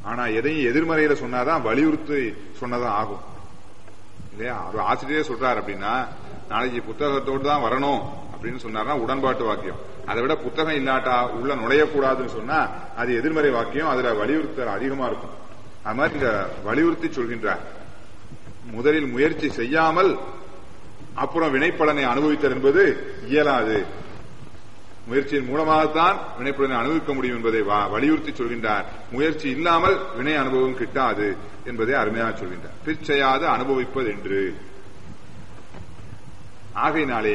ஆனா எதையும் எதிர்மறையில சொன்னாதான் வலியுறுத்தி சொன்னதான் ஆகும் இல்லையா? ஒரு ஆசிரியரே சொல்றாரு அப்படின்னா நாளைக்கு புத்தகத்தோடு தான் வரணும் அப்படின்னு சொன்னார்னா உடன்பாட்டு வாக்கியம். அதை விட புத்தகம் இல்லாட்டா உள்ள நுழையக்கூடாதுன்னு சொன்னா அது எதிர்மறை வாக்கியம், அதுல வலியுறுத்தல் அதிகமா இருக்கும். அது மாதிரி இங்க வலியுறுத்தி சொல்கின்றார். முதலில் முயற்சி செய்யாமல் அப்புறம் வினைப்பலனை அனுபவித்தல் என்பது இயலாது. முயற்சியின் மூலமாகத்தான் வினைப்பலனை அனுபவிக்க முடியும் என்பதை வலியுறுத்தி சொல்கின்றார். முயற்சி இல்லாமல் வினை அனுபவம் கிட்டாது என்பதை அருமையாக சொல்கின்றார். பிற்செய்யாது அனுபவிப்பது என்று. ஆகையினாலே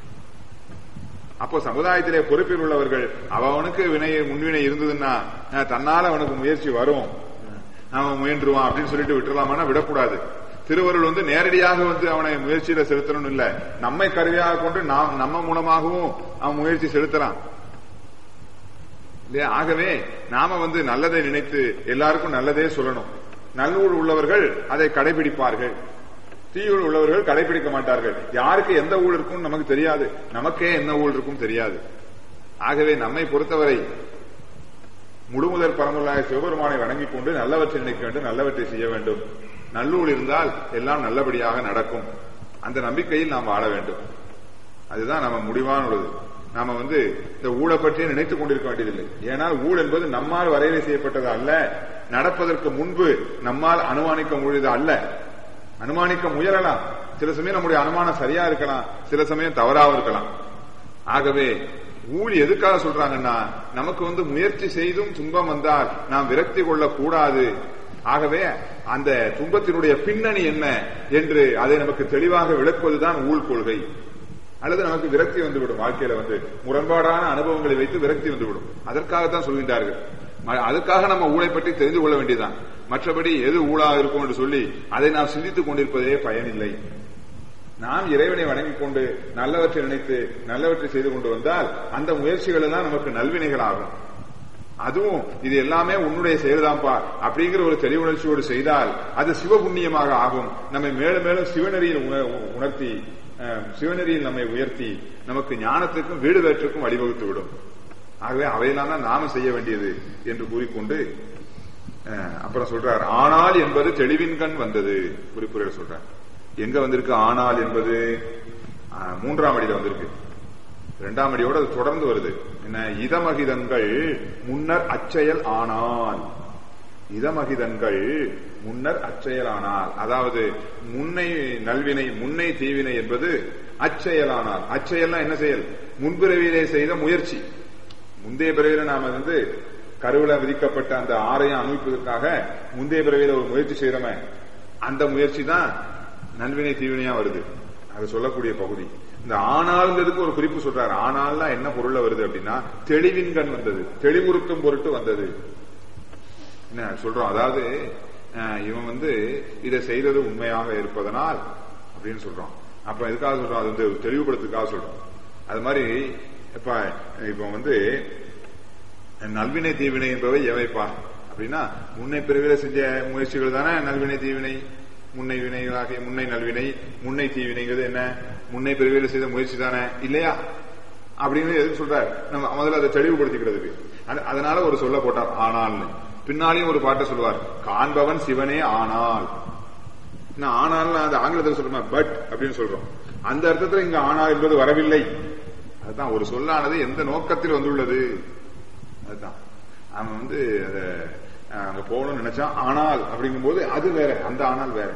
அப்போ சமுதாயத்திலே பொறுப்பில் உள்ளவர்கள் அவனுக்கு முன்வினை இருந்ததுன்னா தன்னால அவனுக்கு முயற்சி வரும், அவன் முயன்றுவான் அப்படின்னு சொல்லிட்டு விட்டுலாமான்னா விடக்கூடாது. திருவருள் நேரடியாக அவனை முயற்சியில செலுத்தணும் இல்ல, நம்மை கருவியாக கொண்டு நம்ம மூலமாகவும் அவன் முயற்சி செலுத்தலாம் இல்லையா? ஆகவே நாம நல்லதை நினைத்து எல்லாருக்கும் நல்லதே சொல்லணும். நல்லூர் உள்ளவர்கள் அதை கடைபிடிப்பார்கள், தீயுள் உள்ளவர்கள் கடைபிடிக்க மாட்டார்கள். யாருக்கு எந்த ஊழ் இருக்கும் நமக்கு தெரியாது, நமக்கே என்ன ஊழ் இருக்கும் தெரியாது. ஆகவே நம்மை பொறுத்தவரை முழுமுதற் பரமுள்ளாய சிவபெருமானை வணங்கிக் கொண்டு நல்லவற்றை நினைக்க வேண்டும், நல்லவற்றை செய்ய வேண்டும். நல்லூர் இருந்தால் எல்லாம் நல்லபடியாக நடக்கும். அந்த நம்பிக்கையில் நாம் வாழ வேண்டும். அதுதான் நம்ம முடிவான உள்ளது. நாம இந்த ஊழை பற்றியே நினைத்துக் கொண்டிருக்க வேண்டியதில்லை. ஏனால் ஊழ் என்பது நம்மால் வரையறை செய்யப்பட்டது அல்ல, நடப்பதற்கு முன்பு நம்மால் அனுமானிக்க முடியது அல்ல. அனுமானிக்க முயலலாம், சில சமயம் நம்முடைய அனுமானம் சரியா இருக்கலாம், சில சமயம் தவறாக இருக்கலாம். ஆகவே ஊழ் எதுக்காக சொல்றாங்கன்னா நமக்கு முயற்சி செய்தும் துன்பம் வந்தால் நாம் விரக்தி கொள்ளக்கூடாது. ஆகவே அந்த துன்பத்தினுடைய பின்னணி என்ன என்று அதை நமக்கு தெளிவாக விளக்குவதுதான் ஊழ் கொள்கை. அல்லது நமக்கு விரக்தி வந்துவிடும், வாழ்க்கையில முரண்பாடான அனுபவங்களை வைத்து விரக்தி வந்துவிடும். அதற்காகத்தான் சொல்கின்றார்கள். அதுக்காக நம்ம ஊழை பற்றி தெரிந்து கொள்ள வேண்டியதுதான். மற்றபடி எது ஊழாக இருக்கும் என்று சொல்லி அதை நாம் சிந்தித்துக் கொண்டிருப்பதே பயனில்லை. நாம் இறைவனை வணங்கிக் கொண்டு நல்லவற்றை நினைத்து நல்லவற்றை செய்து கொண்டு வந்தால் அந்த முயற்சிகள் எல்லாம் நமக்கு நல்வினைகள் ஆகும். அதுவும் இது எல்லாமே உன்னுடைய செயல்தான்ப்பா அப்படிங்கிற ஒரு தெளிவுணர்ச்சியோடு செய்தால் அது சிவபுண்ணியமாக ஆகும். நம்மை மேலும் மேலும் சிவநெறியில் உணர்த்தி, சிவநெறியில் நம்மை உயர்த்தி நமக்கு ஞானத்துக்கும் வீடு வேற்றுக்கும் வழிவகுத்து விடும். ஆகவே அவையெல்லாம் தான் நாம செய்ய வேண்டியது என்று கூறிக்கொண்டு அப்புறம் சொல்றார், ஆனால் என்பது தெளிவின் கண் வந்தது. குறிப்புரையில் சொல்றார். எங்க வந்திருக்கு ஆனால் என்பது? 3ஆம் அடியில வந்திருக்கு. 2ஆம் அடியோடு அது தொடர்ந்து வருது. என்ன? இதமகிதங்கள் முன்னர் அச்செயல் ஆனால். இதமகிதங்கள் முன்னர் அச்செயல் ஆனால், அதாவது முன்னை நல்வினை முன்னை தீவினை என்பது அச்செயலானால். அச்செயல்னா என்ன செயல்? முன்பிறவியிலே செய்த முயற்சி. முந்தைய பிறவியில நாம கருவில விதிக்கப்பட்ட அந்த ஆரையும் அனுபவிப்பதற்காக முந்தைய பிறவியில ஒரு முயற்சி செய்யறோமே, அந்த முயற்சி தான் நல்வினை தீவினையா வருது. அது சொல்லக்கூடிய பகுதி. இந்த ஆனால்ங்கிறதுக்கு ஒரு குறிப்பு சொல்றாரு. ஆனால்னா என்ன பொருள்ல வருது அப்படின்னா தெளிவின் கண் வந்தது, தெளிவுறுத்தும் பொருட்டு வந்தது. என்ன சொல்றோம்? அதாவது இவன் இதை செய்தது உண்மையாக இருப்பதனால் அப்படின்னு சொல்றோம். அப்ப எதுக்காக சொல்றோம்? அது தெளிவுபடுத்துக்காக சொல்றோம். அது மாதிரி இப்ப நல்வினை தீவினை என்பவை எவைப்பா அப்படின்னா முன்னை பிறவில செஞ்ச முயற்சிகள் தானே நல்வினை தீவினை. முன்னை வினைகளாகிய முன்னை நல்வினை முன்னை தீவினைங்கிறது என்ன? முன்னை பிறவியில செய்த முயற்சி தானே இல்லையா அப்படின்னு எதுக்கு சொல்றாரு? நம்ம முதல்ல அதை தெளிவுபடுத்திக்கிறதுக்கு. அதனால ஒரு சொல்ல போட்டார் ஆனால்னு. பின்னாலையும் ஒரு பாட்டை சொல்லுவார், காண்பவன் சிவனே ஆனால். ஆனால் அந்த ஆங்கிலத்தில் சொல்றோம் பட் அப்படின்னு சொல்றோம். அந்த அர்த்தத்தில் இங்க ஆனால் என்பது வரவில்லை. அதுதான் ஒரு சொல்லானது எந்த நோக்கத்தில் வந்துள்ளது. அதுதான் அவன் அதை அங்க போகணும்னு நினைச்சா ஆனால் அப்படிங்கும் போது அது வேற, அந்த ஆனால் வேற.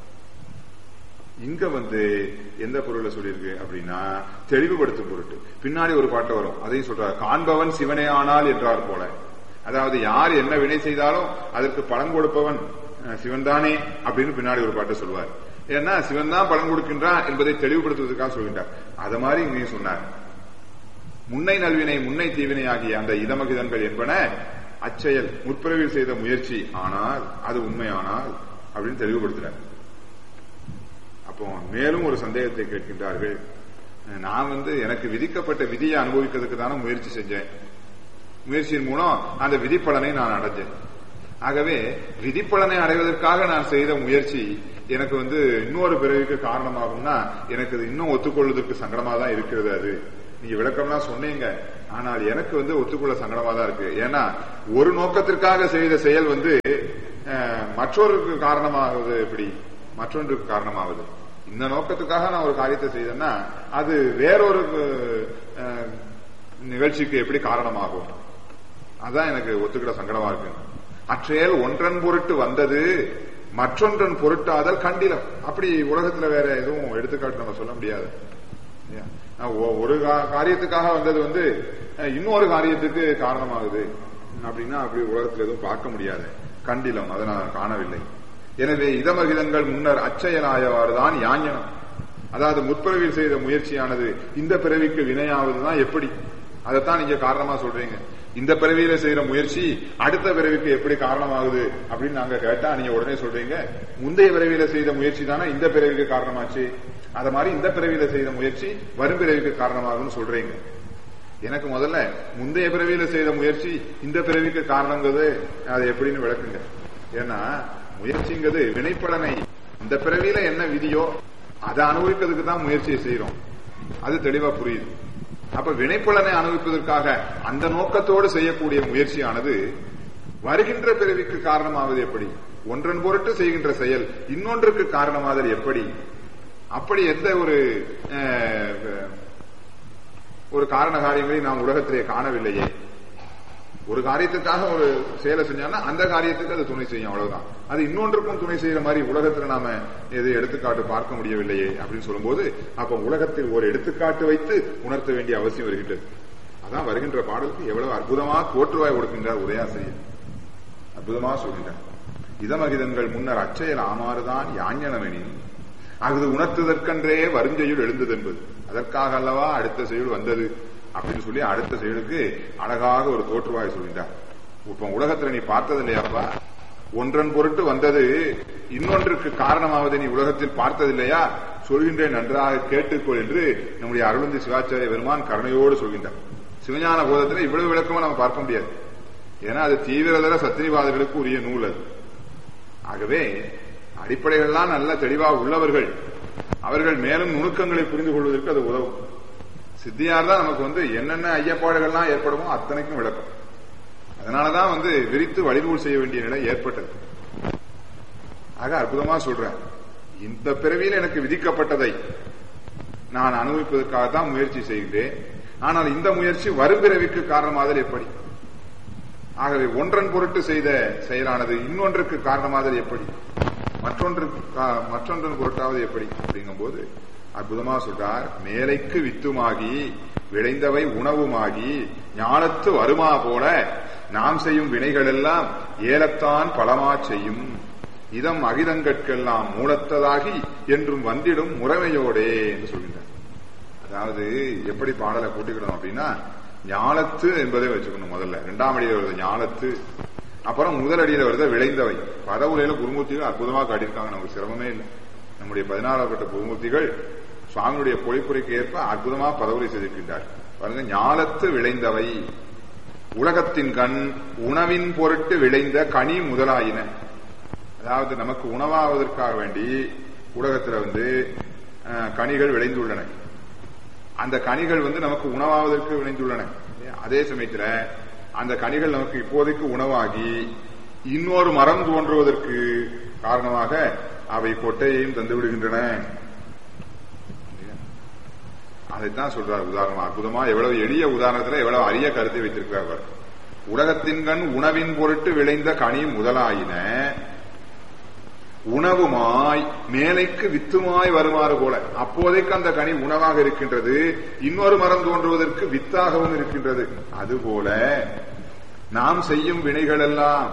இங்க எந்த பொருளை சொல்லியிருக்கு அப்படின்னா தெளிவுபடுத்தும் பொருட்டு. பின்னாடி ஒரு பாட்டு வரும், அதையும் சொல்றாரு, காண்பவன் சிவனே ஆனால் என்றார் போல. அதாவது யார் என்ன வினை செய்தாலும் அதற்கு பலன் கொடுப்பவன் சிவன் தானே அப்படின்னு பின்னாடி ஒரு பாட்டை சொல்லுவார். ஏன்னா சிவன் தான் பலன் கொடுக்கின்றான் என்பதை தெளிவுபடுத்துவதற்காக சொல்கின்றார். அத மாதிரி இங்கேயும் சொன்னார். முன்னை நல்வினை முன்னை தீவினை ஆகிய அந்த இதமகிதங்கள் என்பன அச்செயல், முற்பிறவில் செய்த முயற்சி. ஆனால் அது உண்மையானால் அப்படின்னு தெளிவுபடுத்தினார். அப்போ மேலும் ஒரு சந்தேகத்தை கேட்கின்றார்கள். நான் எனக்கு விதிக்கப்பட்ட விதியை அனுபவிக்கிறதுக்கு தானே முயற்சி செஞ்சேன், முயற்சியின் மூலம் அந்த விதிப்பலனை நான் அடைஞ்சேன். ஆகவே விதிப்பலனை அடைவதற்காக நான் செய்த முயற்சி எனக்கு இன்னொரு பிறவிக்கு காரணமாகும்னா எனக்கு இன்னும் ஒத்துக்கொள்வதற்கு சங்கடமா தான் இருக்கிறது. அது நீங்க விளக்கம்லாம் சொன்னீங்க, ஆனால் எனக்கு ஒத்துக்கொள்ள சங்கடமா தான் இருக்கு. ஏன்னா ஒரு நோக்கத்திற்காக செய்த செயல் மற்றொருக்கு காரணமாகுது. எப்படி மற்றொன்றுக்கு காரணமாகுது? இந்த நோக்கத்துக்காக நான் ஒரு காரியத்தை செய்தேன்னா அது வேறொரு நிகழ்ச்சிக்கு எப்படி காரணமாகும்? அதான் எனக்கு ஒத்துக்கிட சங்கடமா இருக்கு. அற்றையல் ஒன்றன் பொருட்டு வந்தது மற்றொன்றன் பொருட்டாதல் கண்டிலம். அப்படி உலகத்துல வேற எதுவும் எடுத்துக்காட்டு நம்ம சொல்ல முடியாது. ஒரு காரியத்துக்காக வந்தது இன்னொரு காரியத்துக்கு காரணமாகுது அப்படின்னா அப்படி உலகத்துல எதுவும் பார்க்க முடியாது. கண்டிலம் அதை நான் காணவில்லை. எனவே இதமகிதங்கள் முன்னர் அச்செயலாயவாறுதான் யாஞனம். அதாவது முற்பிறவியில் செய்த முயற்சியானது இந்த பிறவிக்கு வினையாவதுதான் எப்படி? அதைத்தான் நீங்க காரணமா சொல்றீங்க. இந்த பிறவியில செய்யற முயற்சி அடுத்த பிறவிக்கு எப்படி காரணமாகுது அப்படின்னு நாங்க கேட்டா நீங்க உடனே சொல்றீங்க முந்தைய பிறவியில செய்த முயற்சி தானே இந்த பிறவிக்கு காரணமாச்சு, அத மாதிரி இந்த பிறவியில செய்த முயற்சி வரும் பிறவிக்கு காரணமாகும்னு சொல்றீங்க. எனக்கு முதல்ல முந்தைய பிறவியில செய்த முயற்சி இந்த பிறவிக்கு காரணங்கிறது அது எப்படின்னு விளக்குங்க. ஏன்னா முயற்சிங்கிறது வினைப்பலனை இந்த பிறவியில என்ன விதியோ அதை அனுபவிக்கிறதுக்கு தான் முயற்சியை செய்யறோம். அது தெளிவா புரியுது. அப்ப வினைப்பலனை அனுபவிப்பதற்காக அந்த நோக்கத்தோடு செய்யக்கூடிய முயற்சியானது வருகின்ற பிறவிக்கு காரணமாவது எப்படி? ஒன்றன் பொருட்டு செய்கின்ற செயல் இன்னொன்றுக்கு காரணமாதல் எப்படி? அப்படி எந்த ஒரு காரண காரியங்களை நாம் உலகத்திலே காணவில்லையே. ஒரு காரியத்துக்காக ஒரு செயலை செஞ்சோம்னா அந்த காரியத்துக்கு அது துணை செய்யும், அவ்வளவுதான். அது இன்னொன்றுக்கும் துணை செய்யற மாதிரி உலகத்துல நாம எது எடுத்துக்காட்டு பார்க்க முடியவில்லையே அப்படின்னு சொல்லும்போது அப்ப உலகத்தில் ஒரு எடுத்துக்காட்டு வைத்து உணர்த்த வேண்டிய அவசியம் வருகின்றது. அதான் வருகின்ற பாடலுக்கு எவ்வளவு அற்புதமா தோற்றுவாய் கொடுக்கின்றார் உரையாசிரியர். அற்புதமா சொல்கின்றார். இதமகிதங்கள் முன்னர் அச்செயல் ஆமாறுதான் யாஞனமெனின் அது உணர்த்துதற்கென்றே வருஞ்செயுள் எழுந்தது என்பது. அதற்காக அல்லவா அடுத்த செயல் வந்தது அப்படின்னு சொல்லி அடுத்த செயலுக்கு அழகாக ஒரு தோற்றுவாய் சொல்கின்றார். இப்ப உலகத்துல நீ பார்த்தது இல்லையாப்பா, ஒன்றன் பொருட்டு வந்தது இன்னொன்றுக்கு காரணமாவது நீ உலகத்தில் பார்த்தது இல்லையா? சொல்கின்றேன் நன்றாக கேட்டுக்கொள் என்று நம்முடைய அருளந்தி சிவாச்சாரிய பெருமான் கருணையோடு சொல்கின்றார். சிவஞான போதத்துல இவ்வளவு விளக்கமா நம்ம பார்க்க முடியாது. ஏன்னா அது தீவிரதர சத்திரிவாதிகளுக்கு உரிய நூல் அது. ஆகவே அடிப்படைகள்லாம் நல்ல தெளிவாக உள்ளவர்கள் அவர்கள் மேலும் நுணுக்கங்களை புரிந்து கொள்வதற்கு அது உதவும். சித்தியார் தான் நமக்கு என்னென்ன ஐயப்பாடுகள்லாம் ஏற்படுமோ அத்தனைக்கும் விளக்கம். அதனாலதான் விரித்து வழிநூல் செய்ய வேண்டிய நிலை ஏற்பட்டது. ஆக அற்புதமா சொல்றேன். இந்த பிறவியில் எனக்கு விதிக்கப்பட்டதை நான் அனுபவிப்பதற்காகத்தான் முயற்சி செய்கிறேன். ஆனால் இந்த முயற்சி வரும் பிறவிக்கு காரணமாதல் எப்படி? ஆகவே ஒன்றன் பொருட்டு செய்த செயலானது இன்னொன்றுக்கு காரணமாதல் எப்படி? மற்றொன்றன் பொருட்டாவது எப்படி? அப்படிங்கும் போது அற்புதமா சொல்றார். மேலைக்கு வித்துமாகி விளைந்தவை உணவுமாகி ஞானத்து வருமா போல நாம் செய்யும் வினைகள் எல்லாம் ஏலத்தான் பலமா செய்யும் இதம் அகிதங்கட்கெல்லாம் மூலத்ததாகி என்றும் வந்திடும் முறைமையோடே என்று சொல்கின்றார். அதாவது எப்படி பாடலை கூட்டிக்கணும் அப்படின்னா ஞானத்து என்பதை வச்சுக்கணும். முதல்ல இரண்டாம் அடியில வருது ஞானத்து, அப்புறம் முதல் அடியில வருது விளைந்தவை. பதவுரையில குருமூர்த்திகள் அற்புதமா காட்டியிருக்காங்க. நமக்கு சிரமமே இல்லை. நம்முடைய 16 குருமூர்த்திகள் சுவாமியுடைய பொழிப்புரைக்கு ஏற்ப அற்புதமா பதவுரை செய்திருக்கின்றார். பாருங்க, ஞாலத்து விளைந்தவை உலகத்தின் கண் உணவின் பொருட்டு விளைந்த கனி முதலாயின. அதாவது நமக்கு உணவாவதற்காக வேண்டி உலகத்துல கனிகள் விளைந்துள்ளன. அந்த கனிகள் நமக்கு உணவாவதற்கு விளைந்துள்ளன. அதே சமயத்துல அந்த கனிகள் நமக்கு இப்போதைக்கு உணவாகி இன்னொரு மரம் தோன்றுவதற்கு காரணமாக அவை கொட்டையையும் தந்து விடுகின்றன. அதைத்தான் சொல்றார். உதாரணமா அற்புதமா எவ்வளவு எளிய உதாரணத்துல எவ்வளவு அரிய கருத்தை வைத்திருக்கிறார். உலகத்தின் கண் உணவின் பொருட்டு விளைந்த கனி முதலாயின உணவுமாய் மேலைக்கு வித்துமாய் வருமாறு போல. அப்போதைக்கு அந்த கனி உணவாக இருக்கின்றது, இன்னொரு மரம் தோன்றுவதற்கு வித்தாகவும் இருக்கின்றது. அதுபோல நாம் செய்யும் வினைகள்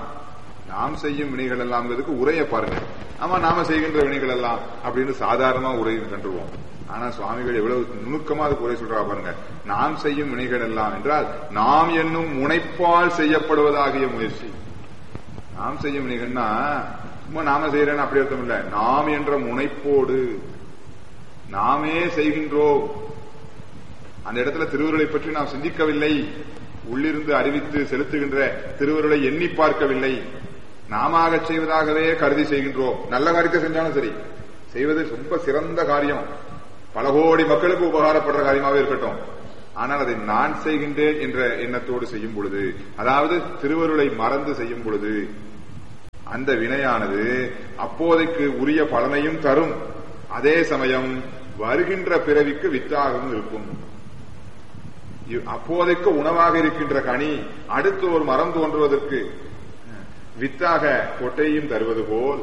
எல்லாம் உரைய பாருங்க. ஆமா, நாம செய்கின்ற வினைகள் எல்லாம் அப்படின்னு சாதாரணமா உரை கண்டுருவோம். ஆனா சுவாமிகள் எவ்வளவு நுணுக்கமா அது உரை சொல்றா பாருங்க. நாம் செய்யும் வினைகள் எல்லாம் என்றால் நாம் என்னும் முனைப்பால் செய்யப்படுவதாகிய முயற்சி. நாம் செய்யும் வினைகள்னா சும்மா நாம செய்யறேன்னு அப்படி அர்த்தம் இல்ல. நாம் என்ற முனைப்போடு நாமே செய்கின்றோம். அந்த இடத்துல திருவருளை பற்றி நாம் சிந்திக்கவில்லை. உள்ளிருந்து அறிவித்து செலுத்துகின்ற திருவருளை எண்ணி பார்க்கவில்லை. நாம செய்வதாகவே கருதி செய்கின்றோம். நல்ல காரியத்தை செஞ்சாலும் சரி, செய்வது ரொம்ப சிறந்த காரியம், பல கோடி மக்களுக்கு உபகாரப்படுற காரியமாவே இருக்கட்டும். ஆனால் அதை நான் செய்கின்றேன் என்ற எண்ணத்தோடு செய்யும் பொழுது, அதாவது திருவருளை மறந்து செய்யும் பொழுது, அந்த வினையானது அப்போதைக்கு உரிய பலனையும் தரும், அதே சமயம் வருகின்ற பிறவிக்கு வித்தாகவும் இருக்கும். அப்போதைக்கு உணவாக இருக்கின்ற கனி அடுத்து ஒரு மரம் தோன்றுவதற்கு வித்தாக கொட்டையும் தருவது போல்,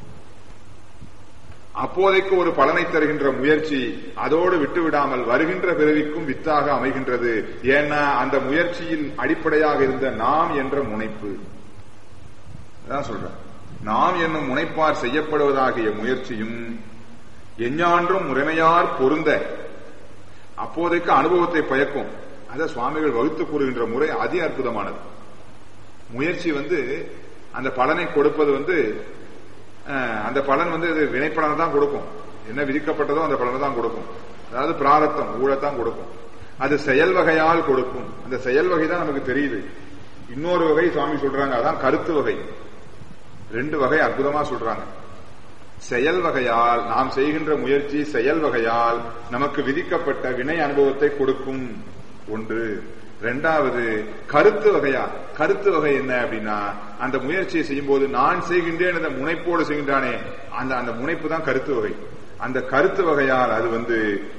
அப்போதைக்கு ஒரு பலனை தருகின்ற முயற்சி அதோடு விட்டுவிடாமல் வருகின்ற பிறவிக்கும் வித்தாக அமைகின்றது. ஏன்னா அந்த முயற்சியின் அடிப்படையாக இருந்த நாம் என்ற முனைப்பு அதான் சொல்றேன். நாம் என்னும் முனைப்பார் செய்யப்படுவதாகிய முயற்சியும் எஞ்ஞான்றும் முறைமையார் பொருந்த அப்போதைக்கு அனுபவத்தை பயக்கும். அத சுவாமிகள் வகுத்து கூறுகின்ற முறை அதி அற்புதமானது. முயற்சி அந்த பலனை கொடுப்பது அந்த பலன் அது வினைப்பலனை தான் கொடுக்கும். என்ன விதிக்கப்பட்டதோ அந்த பலனை தான் கொடுக்கும். அதாவது பிராரத்தம் ஊழத்தான் கொடுக்கும். அது செயல் வகையால் கொடுக்கும். அந்த செயல் வகை தான் நமக்கு தெரியுது. இன்னொரு வகை சுவாமி சொல்றாங்க, அதான் கருத்து வகை. ரெண்டு வகை அற்புதமா சொல்றாங்க. செயல் வகையால் நாம் செய்கின்ற முயற்சி செயல் வகையால் நமக்கு விதிக்கப்பட்ட வினை அனுபவத்தை கொடுக்கும் ஒன்று. இரண்டாவது கருத்து வகையா. கருத்து வகை என்ன அப்படின்னா, அந்த முயற்சியை செய்யும் போது நான் செய்கின்றேன் அந்த முனைப்போடு செய்கின்றானே, அந்த முனைப்பு தான் கருத்து வகை. அந்த கருத்து வகையால் அது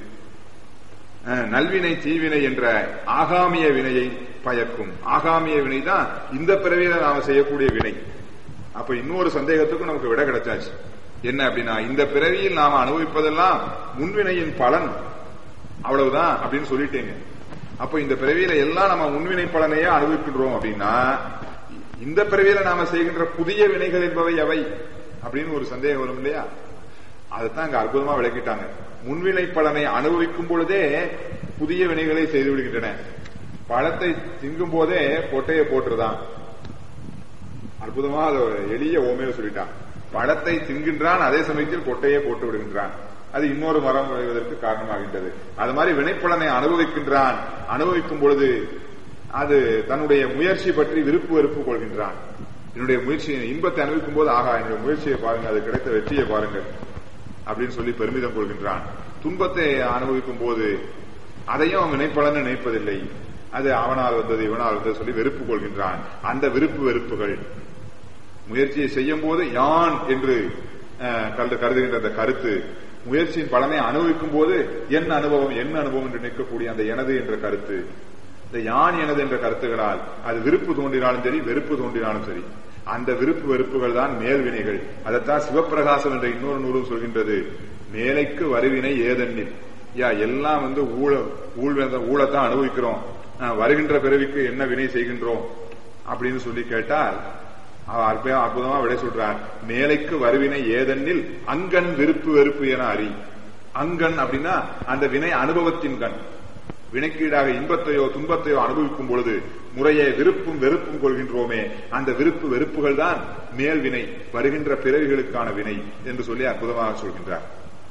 நல்வினை தீவினை என்ற ஆகாமிய வினையை பயக்கும். ஆகாமிய வினை தான் இந்த பிறவியில நாம செய்யக்கூடிய வினை. அப்ப இன்னொரு சந்தேகத்துக்கும் நமக்கு விட கிடைச்சாச்சு. என்ன அப்படின்னா, இந்த பிறவியில் நாம அனுபவிப்பதெல்லாம் முன்வினையின் பலன், அவ்வளவுதான் அப்படின்னு சொல்லிட்டேங்க. அப்ப இந்த பிறவியில எல்லாம் நம்ம முன்வினை பலனையே அனுபவிக்கின்றோம் அப்படின்னா, இந்த பிறவியில நாம செய்கின்ற புதிய வினைகள் என்பவை எவை அப்படின்னு ஒரு சந்தேகம் வரும் இல்லையா? அதைத்தான் இங்க அற்புதமா விளக்கிட்டாங்க. முன்வினை பலனை அனுபவிக்கும் பொழுதே புதிய வினைகளை செய்து விடுகின்றன. பழத்தை திங்கும் போதே கொட்டையை போட்டுருதான். அற்புதமா அதை எளிய ஓமையை சொல்லிட்டான். பழத்தை தின்கின்றான், அதே சமயத்தில் கொட்டையை போட்டு விடுகின்றான். அது இன்னொரு மரம் விளைவதற்கு காரணமாகின்றது. அது மாதிரி வினைப்பலனை அனுபவிக்கின்றான். அனுபவிக்கும் பொழுது அது தன்னுடைய முயற்சி பற்றி விருப்பு வெறுப்பு கொள்கின்றான். என்னுடைய முயற்சி இன்பத்தை அனுபவிக்கும் போது ஆகா என்னுடைய முயற்சியை பாருங்க, அது கிடைத்த வெற்றியை பாருங்க அப்படின்னு சொல்லி பெருமிதம் கொள்கின்றான். துன்பத்தை அனுபவிக்கும் போது அதையும் வினைப்பலன் நினைப்பதில்லை. அது அவனால் வந்தது இவனால் வந்தது சொல்லி வெறுப்பு கொள்கின்றான். அந்த விருப்பு வெறுப்புகள் முயற்சியை செய்யும் போது யான் என்று கருதுகின்ற அந்த கருத்து, முயற்சியின் பலனை அனுபவிக்கும் போது என் அனுபவம் என்று நிற்கக்கூடிய அந்த எனது என்ற கருத்து, இந்த யான் எனது என்ற கருத்துகளால் அது விருப்பு தோன்றினாலும் சரி வெறுப்பு தோன்றினாலும் சரி, அந்த விருப்பு வெறுப்புகள் தான் மேல்வினைகள். அதைத்தான் சிவப்பிரகாசம் என்ற இன்னொரு நூலும் சொல்கின்றது. மேலைக்கு வருவினை ஏதென்னில். எல்லாம் ஊழத்தான் அனுபவிக்கிறோம், வருகின்ற பிறவிக்கு என்ன வினை செய்கின்றோம் அப்படின்னு சொல்லி கேட்டால் அற்புதமா விடை சொல்றார். மேலைக்கு வருவினை ஏதென்னில் அங்கன் விருப்பு வெறுப்பு என அறி. அங்கன் அப்படின்னா அந்த வினை அனுபவத்தின் கண். வினைக்கீடாக இன்பத்தையோ துன்பத்தையோ அனுபவிக்கும் பொழுது முறையே விருப்பும் வெறுப்பும் கொள்கின்றோமே, அந்த விருப்பு வெறுப்புகள் தான் மேல் வினை, வருகின்ற பிறவிகளுக்கான வினை என்று சொல்லி அற்புதமாக சொல்கின்றார்.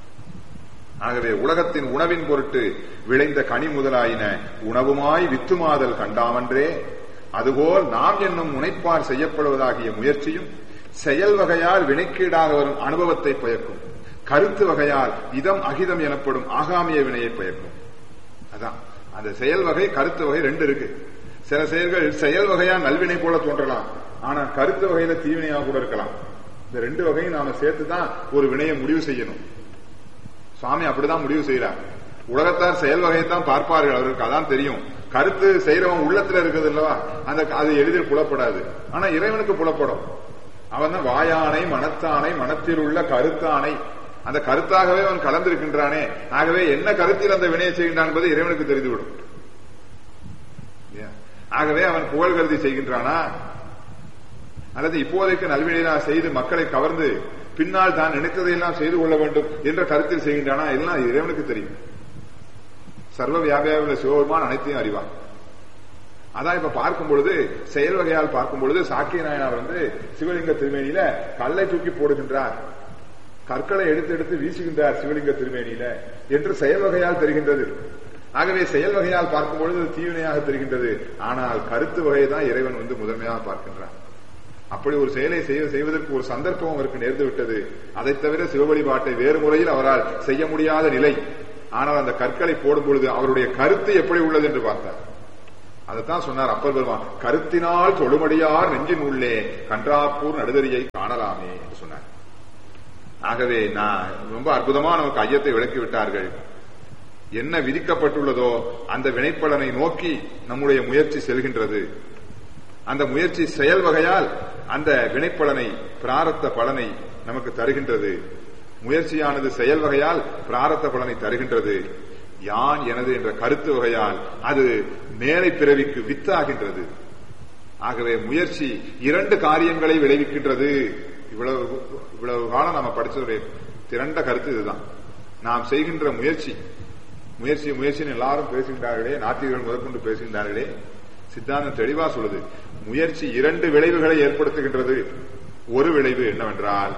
ஆகவே உலகத்தின் உணவின் பொருட்டு விளைந்த கனி முதலாயின உணவுமாய் வித்துமாதல் கண்டாமன்றே, அதுபோல் நாம் என்னும் முனைப்பார் செய்யப்படுவதாகிய முயற்சியும் செயல் வகையால் வினைக்கீடாக வரும் அனுபவத்தை பயக்கும். கருத்து வகையால் இதம் அகிதம் எனப்படும் ஆகாமிய வினையை பயக்கும். அதான் அந்த செயல் வகை கருத்து வகை ரெண்டு இருக்கு. சில செயல்கள் செயல் வகையா நல்வினை போல தோன்றலாம், ஆனா கருத்து வகையில தீவினையாக கூட இருக்கலாம். இந்த ரெண்டு வகையும் நாம சேர்த்துதான் ஒரு வினையை முடிவு செய்யணும். சுவாமி அப்படிதான் முடிவு செய்யறார். உலகத்தார் செயல் வகையைத்தான் பார்ப்பார்கள், அவருக்கு அதான் தெரியும். கருத்து செய்யறவன் உள்ளத்துல இருக்குது இல்லவா, அது எளிதில் புலப்படாது. ஆனா இறைவனுக்கு புலப்படும். அவன் தான் வாயானை மனத்தானை மனத்தில் உள்ள கருத்தானை, அந்த கருத்தாகவே அவன் கலந்திருக்கின்றானே. ஆகவே என்ன கருத்தில் அந்த வினையை செய்கின்றான் என்பது இறைவனுக்கு தெரிந்துவிடும். ஆகவே அவன் புகழ் கருதி செய்கின்றானா அல்லது இப்போதைக்கு நல்வினையா செய்து மக்களை கவர்ந்து பின்னால் தான் நினைத்ததையெல்லாம் செய்து கொள்ள வேண்டும் என்ற கருத்தில் செய்கின்றானா, எல்லாம் இறைவனுக்கு தெரியும். சர்வ வியாபியாவில் சிவபெருமான் அனைத்தையும் அறிவான். அதான் இப்ப பார்க்கும் பொழுது செயல் வகையால் பார்க்கும் பொழுது சாக்கிய நாயனார் சிவலிங்க திருமேனியில கல்லை தூக்கி போடுகின்றார், கற்களை எடுத்து எடுத்து வீசுகின்றார் சிவலிங்க திருமேனியில என்று செயல் வகையால் தெரிகின்றது. ஆகவே செயல் வகையால் பார்க்கும் பொழுது தீவினையாக தெரிகின்றது. ஆனால் கருத்து வகையை தான் இறைவன் முதன்மையாக பார்க்கின்றான். அப்படி ஒரு செயலை செய்வதற்கு ஒரு சந்தர்ப்பம் அவருக்கு நேர்ந்து விட்டது. அதை தவிர சிவ வழிபாட்டை வேறு முறையில் அவரால் செய்ய முடியாத நிலை. ஆனால் அந்த கற்களை போடும் பொழுது அவருடைய கருத்து எப்படி உள்ளது என்று பார்த்தார். அதைத்தான் சொன்னார் அப்பர் பெருமான், கருத்தினால் தொழுமடியார் நெஞ்சின் உள்ளே கன்றாப்பூர் நடுதறியை காணலாமே என்று சொன்னார். ஆகவே நான் ரொம்ப அற்புதமா நமக்கு ஐயத்தை விளக்கி விட்டார்கள். என்ன விதிக்கப்பட்டுள்ளதோ அந்த வினைப்பலனை நோக்கி நம்முடைய முயற்சி செல்கின்றது. அந்த முயற்சி செயல் வகையால் அந்த வினைப்பலனை பிராரத்த பலனை நமக்கு தருகின்றது. முயற்சியானது செயல் வகையால் பிராரத்த பலனை தருகின்றது. யான் எனது என்ற கருத்து வகையால் அது மேலை பிறவிக்கு வித்தாகின்றது. ஆகவே முயற்சி 2 காரியங்களை விளைவிக்கின்றது. இவ்வளவு காலம் நாம படிச்சதுடைய திரண்ட கருத்து இதுதான். நாம் செய்கின்ற முயற்சி முயற்சின்னு எல்லாரும் பேசுகின்றார்களே, நாத்திகர்கள் முதற்கொண்டு பேசுகின்றார்களே, சித்தாந்தம் தெளிவா சொல்லுது. முயற்சி 2 விளைவுகளை ஏற்படுத்துகின்றது. ஒரு விளைவு என்னவென்றால்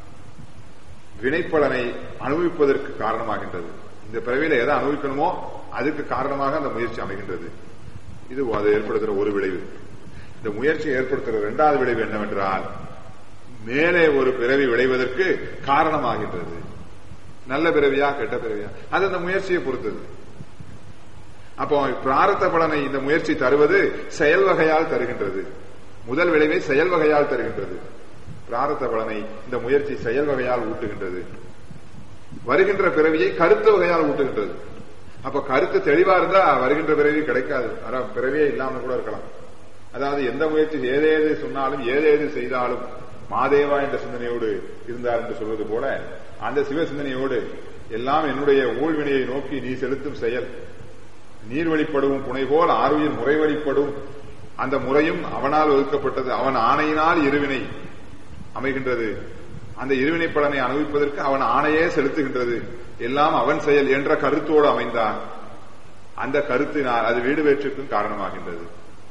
வினைப்பலனை அனுபவிப்பதற்கு காரணமாகின்றது. இந்த பிறவியில எதை அனுபவிக்கணுமோ அதுக்கு காரணமாக அந்த முயற்சி அமைகின்றது. இது அதை ஏற்படுத்துகிற ஒரு விளைவு. இந்த முயற்சியை ஏற்படுத்துகிற 2வது விளைவு என்னவென்றால் மேலே ஒரு பிறவி விளைவதற்கு காரணமாகின்றது. நல்ல பிறவியா கெட்ட பிறவியா அது அந்த முயற்சியை பொறுத்தது. அப்போ பிராரத்த பலனை இந்த முயற்சி தருவது செயல் வகையால் தருகின்றது. முதல் விளைவை செயல் வகையால் தருகின்றது. பிராரத்த பலனை இந்த முயற்சி செயல் வகையால் ஊட்டுகின்றது. வருகின்ற பிறவியை கருத்து வகையால் ஊட்டுகின்றது. அப்ப கருத்து தெளிவா இருந்தா வருகின்ற பிறவி கிடைக்காது, பிறவியே இல்லாம கூட இருக்கலாம். அதாவது எந்த முயற்சி ஏதேது சொன்னாலும் ஏதேது செய்தாலும் மாதேவா என்ற சிந்தனையோடு இருந்தார் என்று சொல்வது போல அந்த சிவ சிந்தனையோடு எல்லாம் என்னுடைய ஊழ்வினையை நோக்கி நீ செலுத்தும் செயல், நீர் வழிப்படும் புனை போல் ஆறுயிர் முறை வழிப்படும், அந்த முறையும் அவனால் ஒதுக்கப்பட்டது. அவன் ஆணையினால் இருவினை அமைகின்றது. அந்த இருவினை பலனை அனுபவிப்பதற்கு அவன் ஆணையே செலுத்துகின்றது. எல்லாம் அவன் செயல் என்ற கருத்தோடு அமைந்தான். அந்த கருத்தினால் அது வீடு வேற்றுக்கும் காரணமாகின்றது.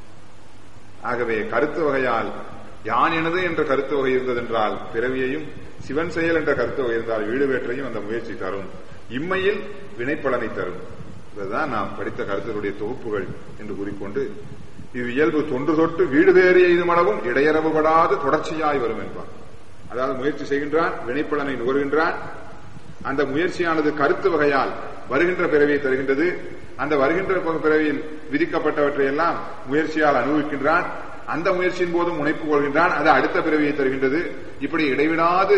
ஆகவே கருத்து வகையால் யான் எனது என்ற கருத்து வகை இருந்ததென்றால் பிறவியையும், சிவன் செயல் என்ற கருத்து வகை இருந்தால் வீடு வேற்றையும் அந்த முயற்சி தரும். இம்மையில் வினைப்பலனை தரும். இதுதான் நாம் படித்த கருத்துடைய தொகுப்புகள் என்று கூறிக்கொண்டு இது இயல்பு தொன்று தொட்டு வீடு வேறு எய்துமளவும் இடையறவுபடாது தொடர்ச்சியாய் வரும் என்பார். அதாவது முயற்சி செய்கின்றான், வினைப்பலனை நுகர்கின்றான். அந்த முயற்சியானது கருத்து வகையால் வருகின்ற பிறவியை தருகின்றது. அந்த வருகின்ற பிறவியில் விதிக்கப்பட்டவற்றை எல்லாம் முயற்சியால் அனுபவிக்கின்றான். அந்த முயற்சியின் போதும் முனைப்பு கொள்கின்றான். அது அடுத்த பிறவியை தருகின்றது. இப்படி இடைவிடாது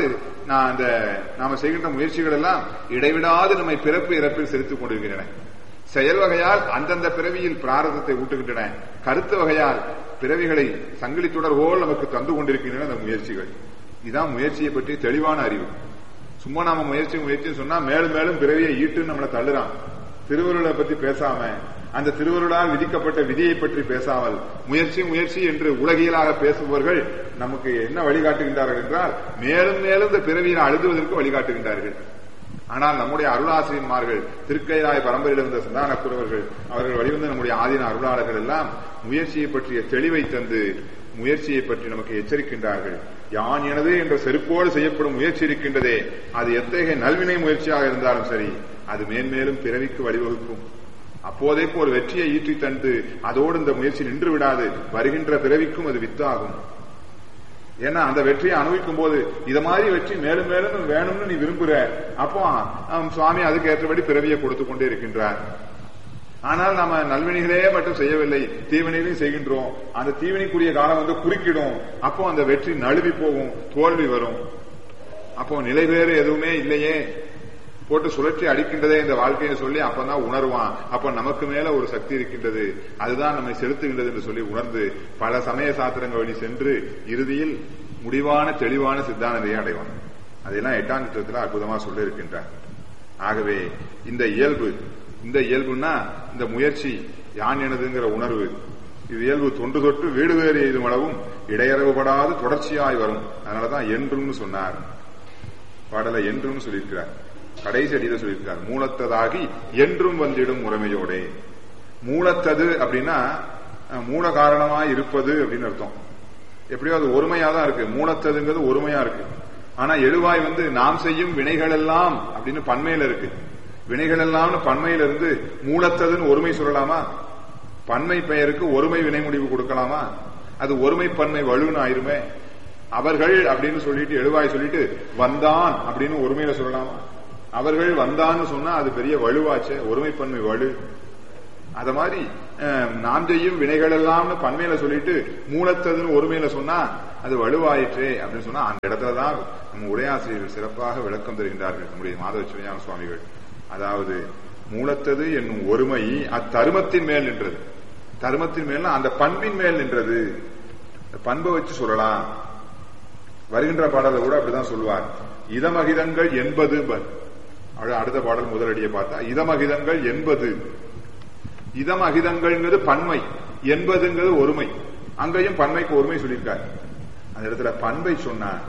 நாம செய்கின்ற முயற்சிகள் எல்லாம் இடைவிடாது நம்மை பிறப்பு இறப்பில் செலுத்திக் கொண்டிருக்கின்றன. செயல் வகையால் அந்தந்த பிறவியில் பிராரதத்தை ஊட்டுகின்றன. கருத்து வகையால் பிறவிகளை சங்கிலி தொடர் போல் நமக்கு தந்து கொண்டிருக்கின்றன அந்த முயற்சிகள். இதுதான் முயற்சியை பற்றி தெளிவான அறிவு. சும்மா நாம முயற்சி சொன்னா மேலும் மேலும் பிறவியை ஈட்டு நம்மளை தள்ளுறான். திருவருளை பற்றி பேசாம, அந்த திருவருளால் விதிக்கப்பட்ட விதியை பற்றி பேசாமல் முயற்சி என்று உலகியலாக பேசுபவர்கள் நமக்கு என்ன வழிகாட்டுகின்றார்கள் என்றால் மேலும் மேலும் இந்த பிறவியை அழுதுவதற்கு வழிகாட்டுகின்றார்கள். ஆனால் நம்முடைய அருளாசிரியன்மார்கள், திருக்கைலாய பரம்பரையில் இருந்த சந்தான குருவர்கள், அவர்கள் வழிவந்த நம்முடைய ஆதீன அருளாளர்கள் எல்லாம் முயற்சியை பற்றிய தெளிவை தந்து முயற்சியை பற்றி நமக்கு எச்சரிக்கின்றார்கள். யான் எனது என்ற செருப்போடு செய்யப்படும் முயற்சி இருக்கின்றதே, அது எத்தகைய நல்வினை முயற்சியாக இருந்தாலும் சரி, அது மேன்மேலும் பிறவிக்கு வழிவகுக்கும். அப்போதைக்கு ஒரு வெற்றியை ஈற்றி தந்து அதோடு இந்த முயற்சி நின்று விடாது, வருகின்ற பிறவிக்கும் அது வித்தாகும். ஏன்னா அந்த வெற்றியை அனுபவிக்கும் போது இத மாதிரி வெற்றி மேலும் மேலும் வேணும்னு நீ விரும்புற, அப்போ சுவாமி அதுக்கு ஏற்றபடி பிறவியை கொடுத்து கொண்டே இருக்கின்றார். ஆனால் நாம நல்வினைகளே மட்டும் செய்யவில்லை, தீவினைகளையும் செய்கின்றோம். அந்த தீவினைக்குரிய காலம் குறுக்கிடும். அப்போ அந்த வெற்றி நழுவி போகும், தோல்வி வரும். அப்போ நிலை வேறு எதுவுமே இல்லையே, போட்டு சுழற்சி அடிக்கின்றதே இந்த வாழ்க்கையை சொல்லி அப்பதான் உணர்வான். அப்ப நமக்கு மேல ஒரு சக்தி இருக்கின்றது, அதுதான் நம்மை செலுத்துகின்றது என்று சொல்லி உணர்ந்து பல சமய சாத்திரங்கள் வழி சென்று இறுதியில் முடிவான தெளிவான சித்தாந்தத்தை அடைவான். அதெல்லாம் 8ஆம் சூத்திரத்தில் அற்புதமா சொல்லி இருக்கின்றார். ஆகவே இந்த இயல்புன்னா இந்த முயற்சி யான் எனதுங்கிற உணர்வு, இது இயல்பு தொன்று தொட்டு வீடு வேறு எய்தும் அளவும் இடையறவுபடாது தொடர்ச்சியாய் வரும். அதனாலதான் என்றும்னு சொன்னார். பாடலை என்றும் சொல்லியிருக்கிறார். கடைசி அடியில சொல்லியிருக்கார், மூலத்ததாகி என்றும் வந்திடும் முறைமையோட. மூலத்தது அப்படின்னா மூல காரணமாய் இருப்பது அப்படின்னு அர்த்தம். எப்படியோ அது ஒருமையாதான் இருக்கு. மூலத்ததுங்கிறது ஒருமையா இருக்கு. ஆனா எழுவாய் நாம் செய்யும் வினைகள் எல்லாம் அப்படின்னு பன்மையில இருக்கு. வினைகள் எல்லாம் பன்மையில இருந்து மூலத்ததுன்னு ஒருமை சொல்லலாமா? பன்மை பெயருக்கு ஒருமை வினை முடிவு கொடுக்கலாமா? அது ஒருமை பன்மை வலுன்னு ஆயிருமே. அவர்கள் அப்படின்னு சொல்லிட்டு எழுவாய் சொல்லிட்டு வந்தான் அப்படின்னு ஒருமையில சொல்லலாமா? அவர்கள் வந்தான்னு சொன்னா அது பெரிய வலுவாச்சே, ஒருமைப்பன்மை வலு. அத மாதிரி நாம் செய்யும் வினைகள் எல்லாம்னு பன்மையில சொல்லிட்டு மூலத்ததுன்னு ஒருமையில சொன்னா அது வலுவாயிற்றே அப்படின்னு சொன்னா அந்த இடத்துலதான் நம்ம உரையாசிரியர்கள் சிறப்பாக விளக்கம் தருகின்றார்கள் நம்முடைய மாதவ சிவஞான சுவாமிகள். அதாவது மூலத்தது என்னும் ஒருமை அத்தருமத்தின் மேல் நின்றது. தருமத்தின் மேல் அந்த பண்பின் மேல் நின்றது. பண்பை வச்சு சொல்லலாம். வருகின்ற பாடலை கூட அப்படிதான் சொல்வார். இதமகிதங்கள் என்பது அடுத்த பாடல் முதலடியை பார்த்தா இதமகிதங்கள் என்பது. இதமகிதங்கள்ங்கிறது பன்மை, என்பதுங்கிறது ஒருமை. அங்கேயும் பன்மைக்கு ஒருமை சொல்லியிருக்கார். அந்த இடத்துல பண்பை சொன்னார்,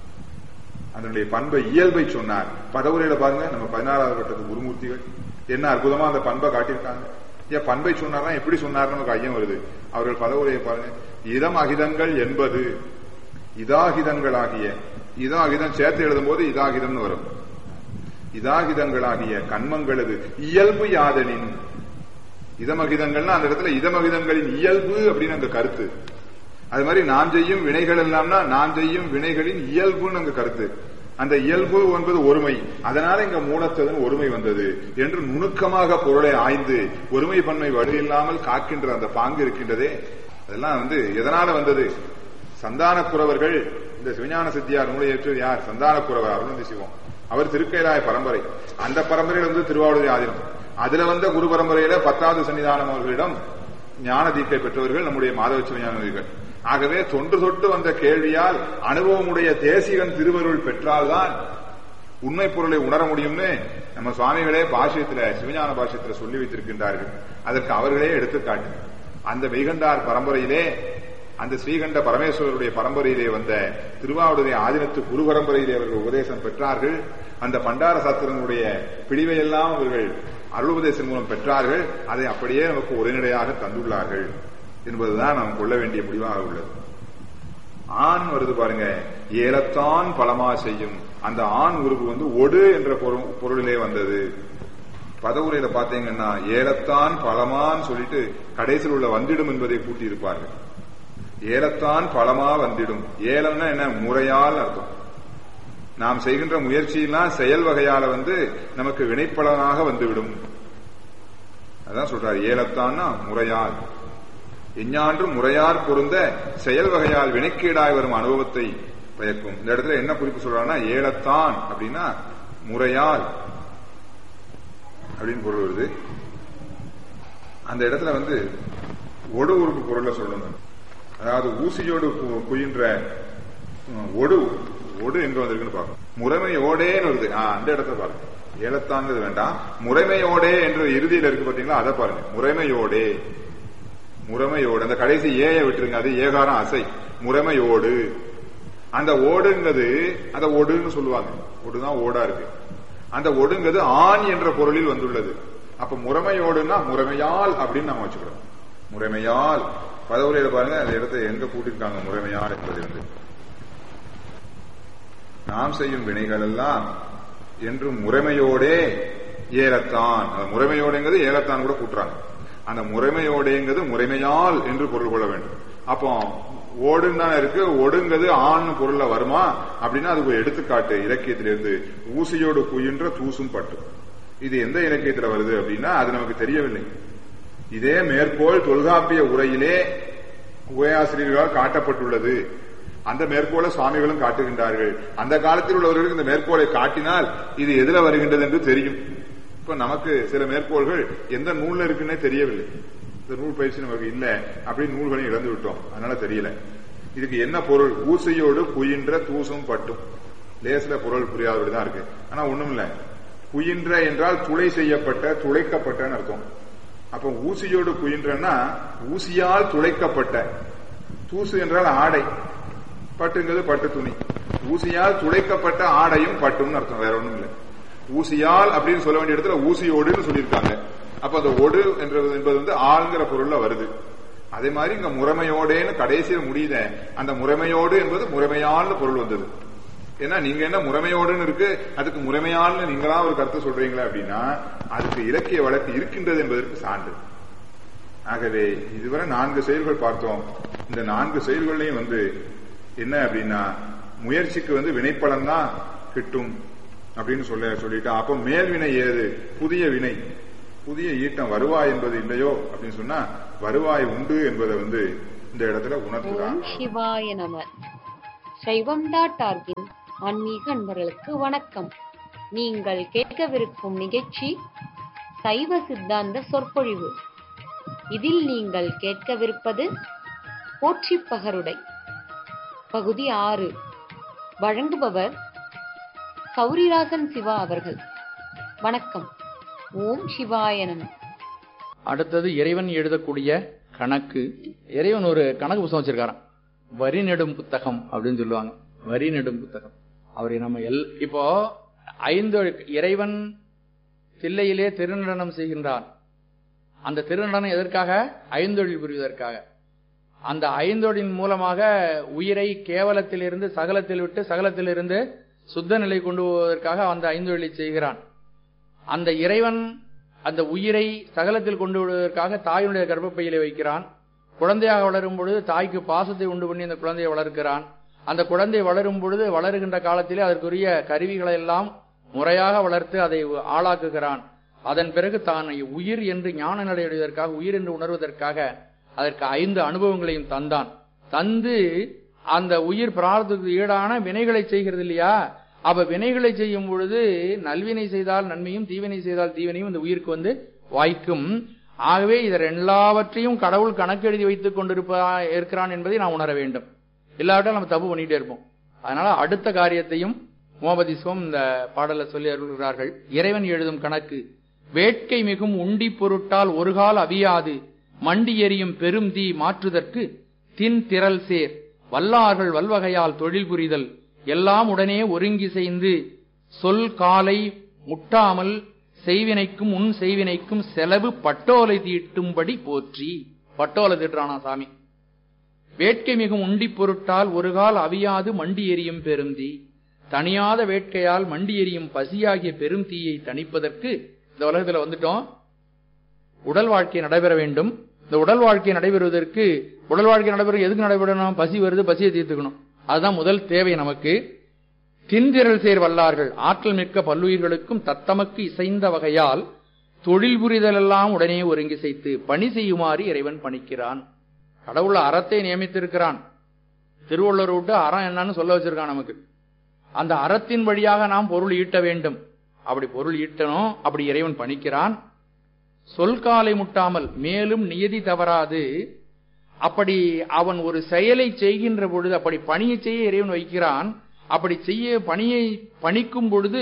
அதனுடைய பண்பை இயல்பை சொன்னார். பதவுரையில பாருங்க, நம்ம 16வது கட்டத்து குருமூர்த்திகள் என்ன அற்புதமா அந்த பண்பை காட்டியிருக்காங்க. ஏன் பண்பை சொன்னார்னா எப்படி சொன்னார் நமக்கு ஐயம் வருது. அவர்கள் பதவுரையை பாருங்க. இதம் அகிதங்கள் என்பது இதாகிதங்களாகிய, இதாகிதம் சேர்த்து எழுதும் போது இதாகிதம்னு வரும். இதாகிதங்களாகிய கண்மங்களது இயல்பு யாதனின். இதமகிதங்கள்னா அந்த இடத்துல இதமகிதங்களின் இயல்பு அப்படின்னு அங்க கருத்து. அது மாதிரி நாம் செய்யும் வினைகள் எல்லாம்னா நாம் செய்யும் வினைகளின் இயல்புன்னு அங்க கருத்து. அந்த இயல்பு என்பது ஒருமை. அதனால இங்க மூலத்ததன் ஒருமை வந்தது என்று நுணுக்கமாக பொருளை ஆய்ந்து ஒருமை பன்மை வலு இல்லாமல் காக்கின்ற அந்த பாங்கு இருக்கின்றதே, அதெல்லாம் எதனால வந்தது? சந்தானக்குறவர்கள். இந்த சிவஞான சித்தியார் நூலை ஏற்று யார்? சந்தானக்குறவர் அருணந்தி சிவம். அவர் திருக்கைலாய பரம்பரை. அந்த பரம்பரையில் திருவாவூர் ஆதீனம். அதுல வந்த குரு பரம்பரையில 10வது சன்னிதானம் அவர்களிடம் ஞான தீக்கை பெற்றவர்கள் நம்முடைய மாதவ சிவஞானிகள். ஆகவே தொன்று தொட்டு வந்த கேள்வியால் அனுபவமுடைய தேசிகன் திருவருள் பெற்றால்தான் உண்மை பொருளை உணர முடியும்னு நம்ம சுவாமிகளே பாஷ்யத்துல, சிவஞான பாஷ்யத்துல சொல்லி வைத்திருக்கின்றார்கள். அதற்கு அவர்களே எடுத்துக்காட்டு. அந்த மெய்கண்டார் பரம்பரையிலே, அந்த ஸ்ரீகண்ட பரமேஸ்வரருடைய பரம்பரையிலே வந்த திருவாவூருடைய ஆதீனத்து குரு பரம்பரையிலே அவர்கள் உபதேசம் பெற்றார்கள். அந்த பண்டார சாஸ்திரங்களுடைய பிடிவையெல்லாம் அவர்கள் அருளுபதேசம் மூலம் பெற்றார்கள். அதை அப்படியே நமக்கு உரைநடையாக தந்துள்ளார்கள் என்பதுதான் நாம் கொள்ள வேண்டிய முடிவாக உள்ளது. ஆண் வருது பாருங்க, ஏலத்தான் பலமா செய்யும். அந்த ஆண் உருவு ஒடு என்ற பொருளிலே வந்தது. பதவுரையில பாத்தீங்கன்னா ஏலத்தான் பலமான்னு சொல்லிட்டு கடைசியில் உள்ள வந்திடும் என்பதை கூட்டி இருப்பார்கள். ஏலத்தான் பலமா வந்திடும். ஏலம்னா என்ன? முறையால் அர்த்தம். நாம் செய்கின்ற முயற்சியெல்லாம் செயல் வகையால நமக்கு வினைப்பலனாக வந்துவிடும். அதான் சொல்றாரு, ஏலத்தான்னா முறையால். எஞ்ஞான்றும் முறையார் பொருந்த செயல் வகையால் வினைக்கீடாய் வரும் அனுபவத்தை பயக்கும். இந்த இடத்துல என்ன குறிப்பு சொல்றாருன்னா, ஏலத்தான் அப்படின்னா முறையால் அப்படின்னு பொருள் வருது. அந்த இடத்துல ஒடு உறுப்பு பொருளை சொல்லணும். அதாவது ஊசியோடு குயின்ற ஒடு, ஒடு எங்க வந்திருக்குன்னு பார்க்கணும். முறைமையோடேன்னு வருது. அந்த இடத்த பாருங்க. ஏலத்தாங்கிறது வேண்டாம், முறைமையோடே என்ற இறுதியில் இருக்கு பாத்தீங்களா, அதை பாருங்க. முறைமையோடே, முறைமையோடு. அந்த கடைசி ஏய விட்டுருங்க, அது ஏகாரம் அசை. முறைமையோடு. அந்த ஓடுங்கிறது அந்த ஒடுன்னு சொல்லுவாங்க. ஒடுதான் ஓடா இருக்கு. அந்த ஒடுங்கிறது ஆண் என்ற பொருளில் வந்துள்ளது. அப்ப முறைமையோடுன்னா முறைமையால் அப்படின்னு நாம வச்சுக்கிறோம். முறைமையால். பதவுரையில பாருங்க, அந்த இடத்தை எங்க கூட்டிருக்காங்க முறைமையால் என்பது. நாம் செய்யும் வினைகள் எல்லாம் என்று முறைமையோடே ஏலத்தான். முறைமையோடுங்கிறது ஏலத்தான் கூட கூட்டுறாங்க. அந்த முறைமையோடேங்கிறது முறைமையால் என்று பொருள் கொள்ள வேண்டும். அப்போ ஓடுன்னு தானே இருக்கு, ஒடுங்கிறது ஆண் பொருள்ல வருமா அப்படின்னா அதுக்கு ஒரு எடுத்துக்காட்டு இலக்கியத்திலிருந்து. ஊசியோடு குயின்ற தூசும் பட்டு. இது எந்த இலக்கியத்துல வருது அப்படின்னா அது நமக்கு தெரியவில்லை. இதே மேற்கோள் தொல்காப்பிய உரையிலே உரையாசிரியர்களால் காட்டப்பட்டுள்ளது. அந்த மேற்கோளை சுவாமிகளும் காட்டுகின்றார்கள். அந்த காலத்தில் உள்ளவர்களுக்கு இந்த மேற்கோளை காட்டினால் இது எதுல வருகின்றது என்று தெரியும். இப்ப நமக்கு சில மேற்கோள்கள் எந்த நூல்ல இருக்குன்னே தெரியவில்லை. இந்த நூல் பயிற்சி நமக்கு இல்ல, அப்படின்னு நூல்களையும் இழந்து விட்டோம், அதனால தெரியல. இதுக்கு என்ன பொருள்? ஊசையோடு குயின்ற தூசும் பட்டும். லேசில பொருள் புரியாதபடிதான் இருக்கு. ஆனா ஒண்ணும் இல்ல. குயின்ற என்றால் துளை செய்யப்பட்ட, துளைக்கப்பட்டன்னு அர்த்தம். அப்ப ஊசியோடு குயின்றன்னா ஊசியால் துளைக்கப்பட்ட. தூசு என்றால் ஆடை, பட்டுங்கிறது பட்டு துணி. ஊசியால் துளைக்கப்பட்ட ஆடையும் பட்டும்னு அர்த்தம், வேற ஒண்ணும் இல்லை. ஊசியால் அப்படின்னு சொல்ல வேண்டிய இடத்துல ஊசியோடுன்னு சொல்லியிருக்காங்க. அப்ப அந்த ஒடு என்பது ஆளுங்கிற பொருள்ல வருது. அதே மாதிரி இங்க முறைமையோடேன்னு கடைசியில் முடியுத. அந்த முறைமையோடு என்பது முறைமையால்னு பொருள் வந்தது. ஏன்னா நீங்க என்ன முறைமையோடுன்னு இருக்கு, அதுக்கு முறைமையால்னு நீங்களா ஒரு கருத்து சொல்றீங்களா அப்படின்னா அதுக்கு இலக்கிய வழக்கு இருக்கின்றது என்பதற்கு சான்று. ஆகவே இதுவரை 4 செயல்கள் பார்த்தோம். இந்த 4 செயல்களையும் என்ன அப்படின்னா முயற்சிக்கு வினைப்பலன் தான் கிட்டும். அப்படின்னு சொல்லிட்டு அப்ப மேல்வினை ஏது? புதிய வினை, புதிய ஈட்டம் வருவாய் என்பது இல்லையோ அப்படின்னு சொன்னா வருவாய் உண்டு என்பதை இந்த இடத்துல உணர்த்துறான். சிவாய நம. சைவம்.org ஆன்மீக அன்பர்களுக்கு வணக்கம். நீங்கள் கேட்கவிருக்கும் நிகழ்ச்சி சைவ சித்தாந்த சொற்பொழிவு. இதில் நீங்கள் கேட்கவிருப்பது போற்றி பகருடை பகுதி 6. வழங்குபவர் கௌரிராசன் சிவா அவர்கள். வணக்கம். ஓம் சிவாய நம. அடுத்தது இறைவன் எழுதக்கூடிய கணக்கு. இறைவன் ஒரு கணக்கு புத்தகம் வச்சிருக்காராம், வரி நெடும் புத்தகம் அப்படின்னு சொல்லுவாங்க. வரி நெடும் புத்தகம். அவரை நம்ம இப்போ 5 இறைவன் தில்லையிலே திருநடனம் செய்கின்றான். அந்த திருநடனம் எதற்காக? ஐந்தொழில் புரிவதற்காக. அந்த ஐந்தொழின் மூலமாக உயிரை கேவலத்திலிருந்து சகலத்தில் விட்டு சகலத்திலிருந்து சுத்த நிலை கொண்டு போவதற்காக அந்த ஐந்தொழிலை செய்கிறான். அந்த இறைவன் அந்த உயிரை சகலத்தில் கொண்டு விடுவதற்காக தாயுடைய கர்ப்பப்பையிலே வைக்கிறான். குழந்தையாக வளரும் பொழுது தாய்க்கு பாசத்தை உண்டு பண்ணி அந்த குழந்தையை வளர்க்கிறான். அந்த குழந்தை வளரும் பொழுது வளருகின்ற காலத்திலே அதற்குரிய கருவிகளை எல்லாம் முறையாக வளர்த்து அதை ஆளாக்குகிறான். அதன் பிறகு தான் உயிர் என்று ஞான நிலையடைவதற்காக, உயிர் என்று உணர்வதற்காக அதற்கு 5 அனுபவங்களையும் தந்தான். தந்து அந்த உயிர் பிரார்த்தத்துக்கு ஈடான வினைகளை செய்கிறது இல்லையா? அப்ப வினைகளை செய்யும் பொழுது நல்வினை செய்தால் நன்மையும், தீவினை செய்தால் தீவினையும் இந்த உயிருக்கு வாய்க்கும். ஆகவே இதர் எல்லாவற்றையும் கடவுள் கணக்கு எழுதி வைத்துக் இருக்கிறான் என்பதை நாம் உணர வேண்டும். இல்லாவிட்டால் நம்ம தப்பு பண்ணிட்டே இருப்போம். அதனால அடுத்த காரியத்தையும் உமாபதி சிவம் இந்த பாடல சொல்லி அருள்கிறார்கள். இறைவன் எழுதும் கணக்கு. வேட்கை மிகும் உண்டி பொருட்டால் ஒருகால் அவியாது மண்டி எரியும் பெரும் தீ மாற்றுதற்கு தின் திரள் சேர் வல்லார்கள் வல்வகையால் தொழில் புரிதல் எல்லாம் உடனே ஒருங்கி செய்து சொல் காலை முட்டாமல் செய்வினைக்கும் உன் செய்வினைக்கும் செலவு பட்டோலை தீட்டும்படி போற்றி. பட்டோலை தீட்டுறானா சாமி. வேட்கை மிகும் உண்டி பொருட்டால் ஒருகால் அவியாது மண்டி எரியும் பெரும் தீ. தனியாத வேட்கையால் மண்டி எரியும் பசியாகிய பெரும் தீயை தணிப்பதற்கு இந்த உலகத்துல வந்துட்டோம். உடல் வாழ்க்கை நடைபெற வேண்டும். இந்த உடல் வாழ்க்கை நடைபெறுவதற்கு, உடல் வாழ்க்கை நடைபெற எதுக்கு நடைபெறணும்? பசி வருது, பசியை தீர்த்துக்கணும். அதுதான் முதல் தேவை நமக்கு. திந்திரல் சேர் வல்லார்கள் ஆற்றல் மிக்க பல்லுயிர்களுக்கும் தத்தமக்கு இசைந்த வகையால் தொழில் புரிதல் எல்லாம் உடனே ஒருங்கி செய்து பணி செய்யுமாறு இறைவன் பணிக்கிறான். கடவுள் அறத்தை நியமித்திருக்கிறான். திருவள்ளுவர் விட்டு அறம் என்னன்னு சொல்ல வச்சிருக்கான் நமக்கு. அந்த அறத்தின் வழியாக நாம் பொருள் ஈட்ட வேண்டும். அப்படி பொருள் ஈட்டணும். அப்படி இறைவன் பணிக்கிறான். சொல்காலை முட்டாமல் மேலும் நியதி தவறாது. அப்படி அவன் ஒரு செயலை செய்கின்ற பொழுது, அப்படி பணியை செய்ய இறைவன் வைக்கிறான். அப்படி செய்ய பணியை பணிக்கும் பொழுது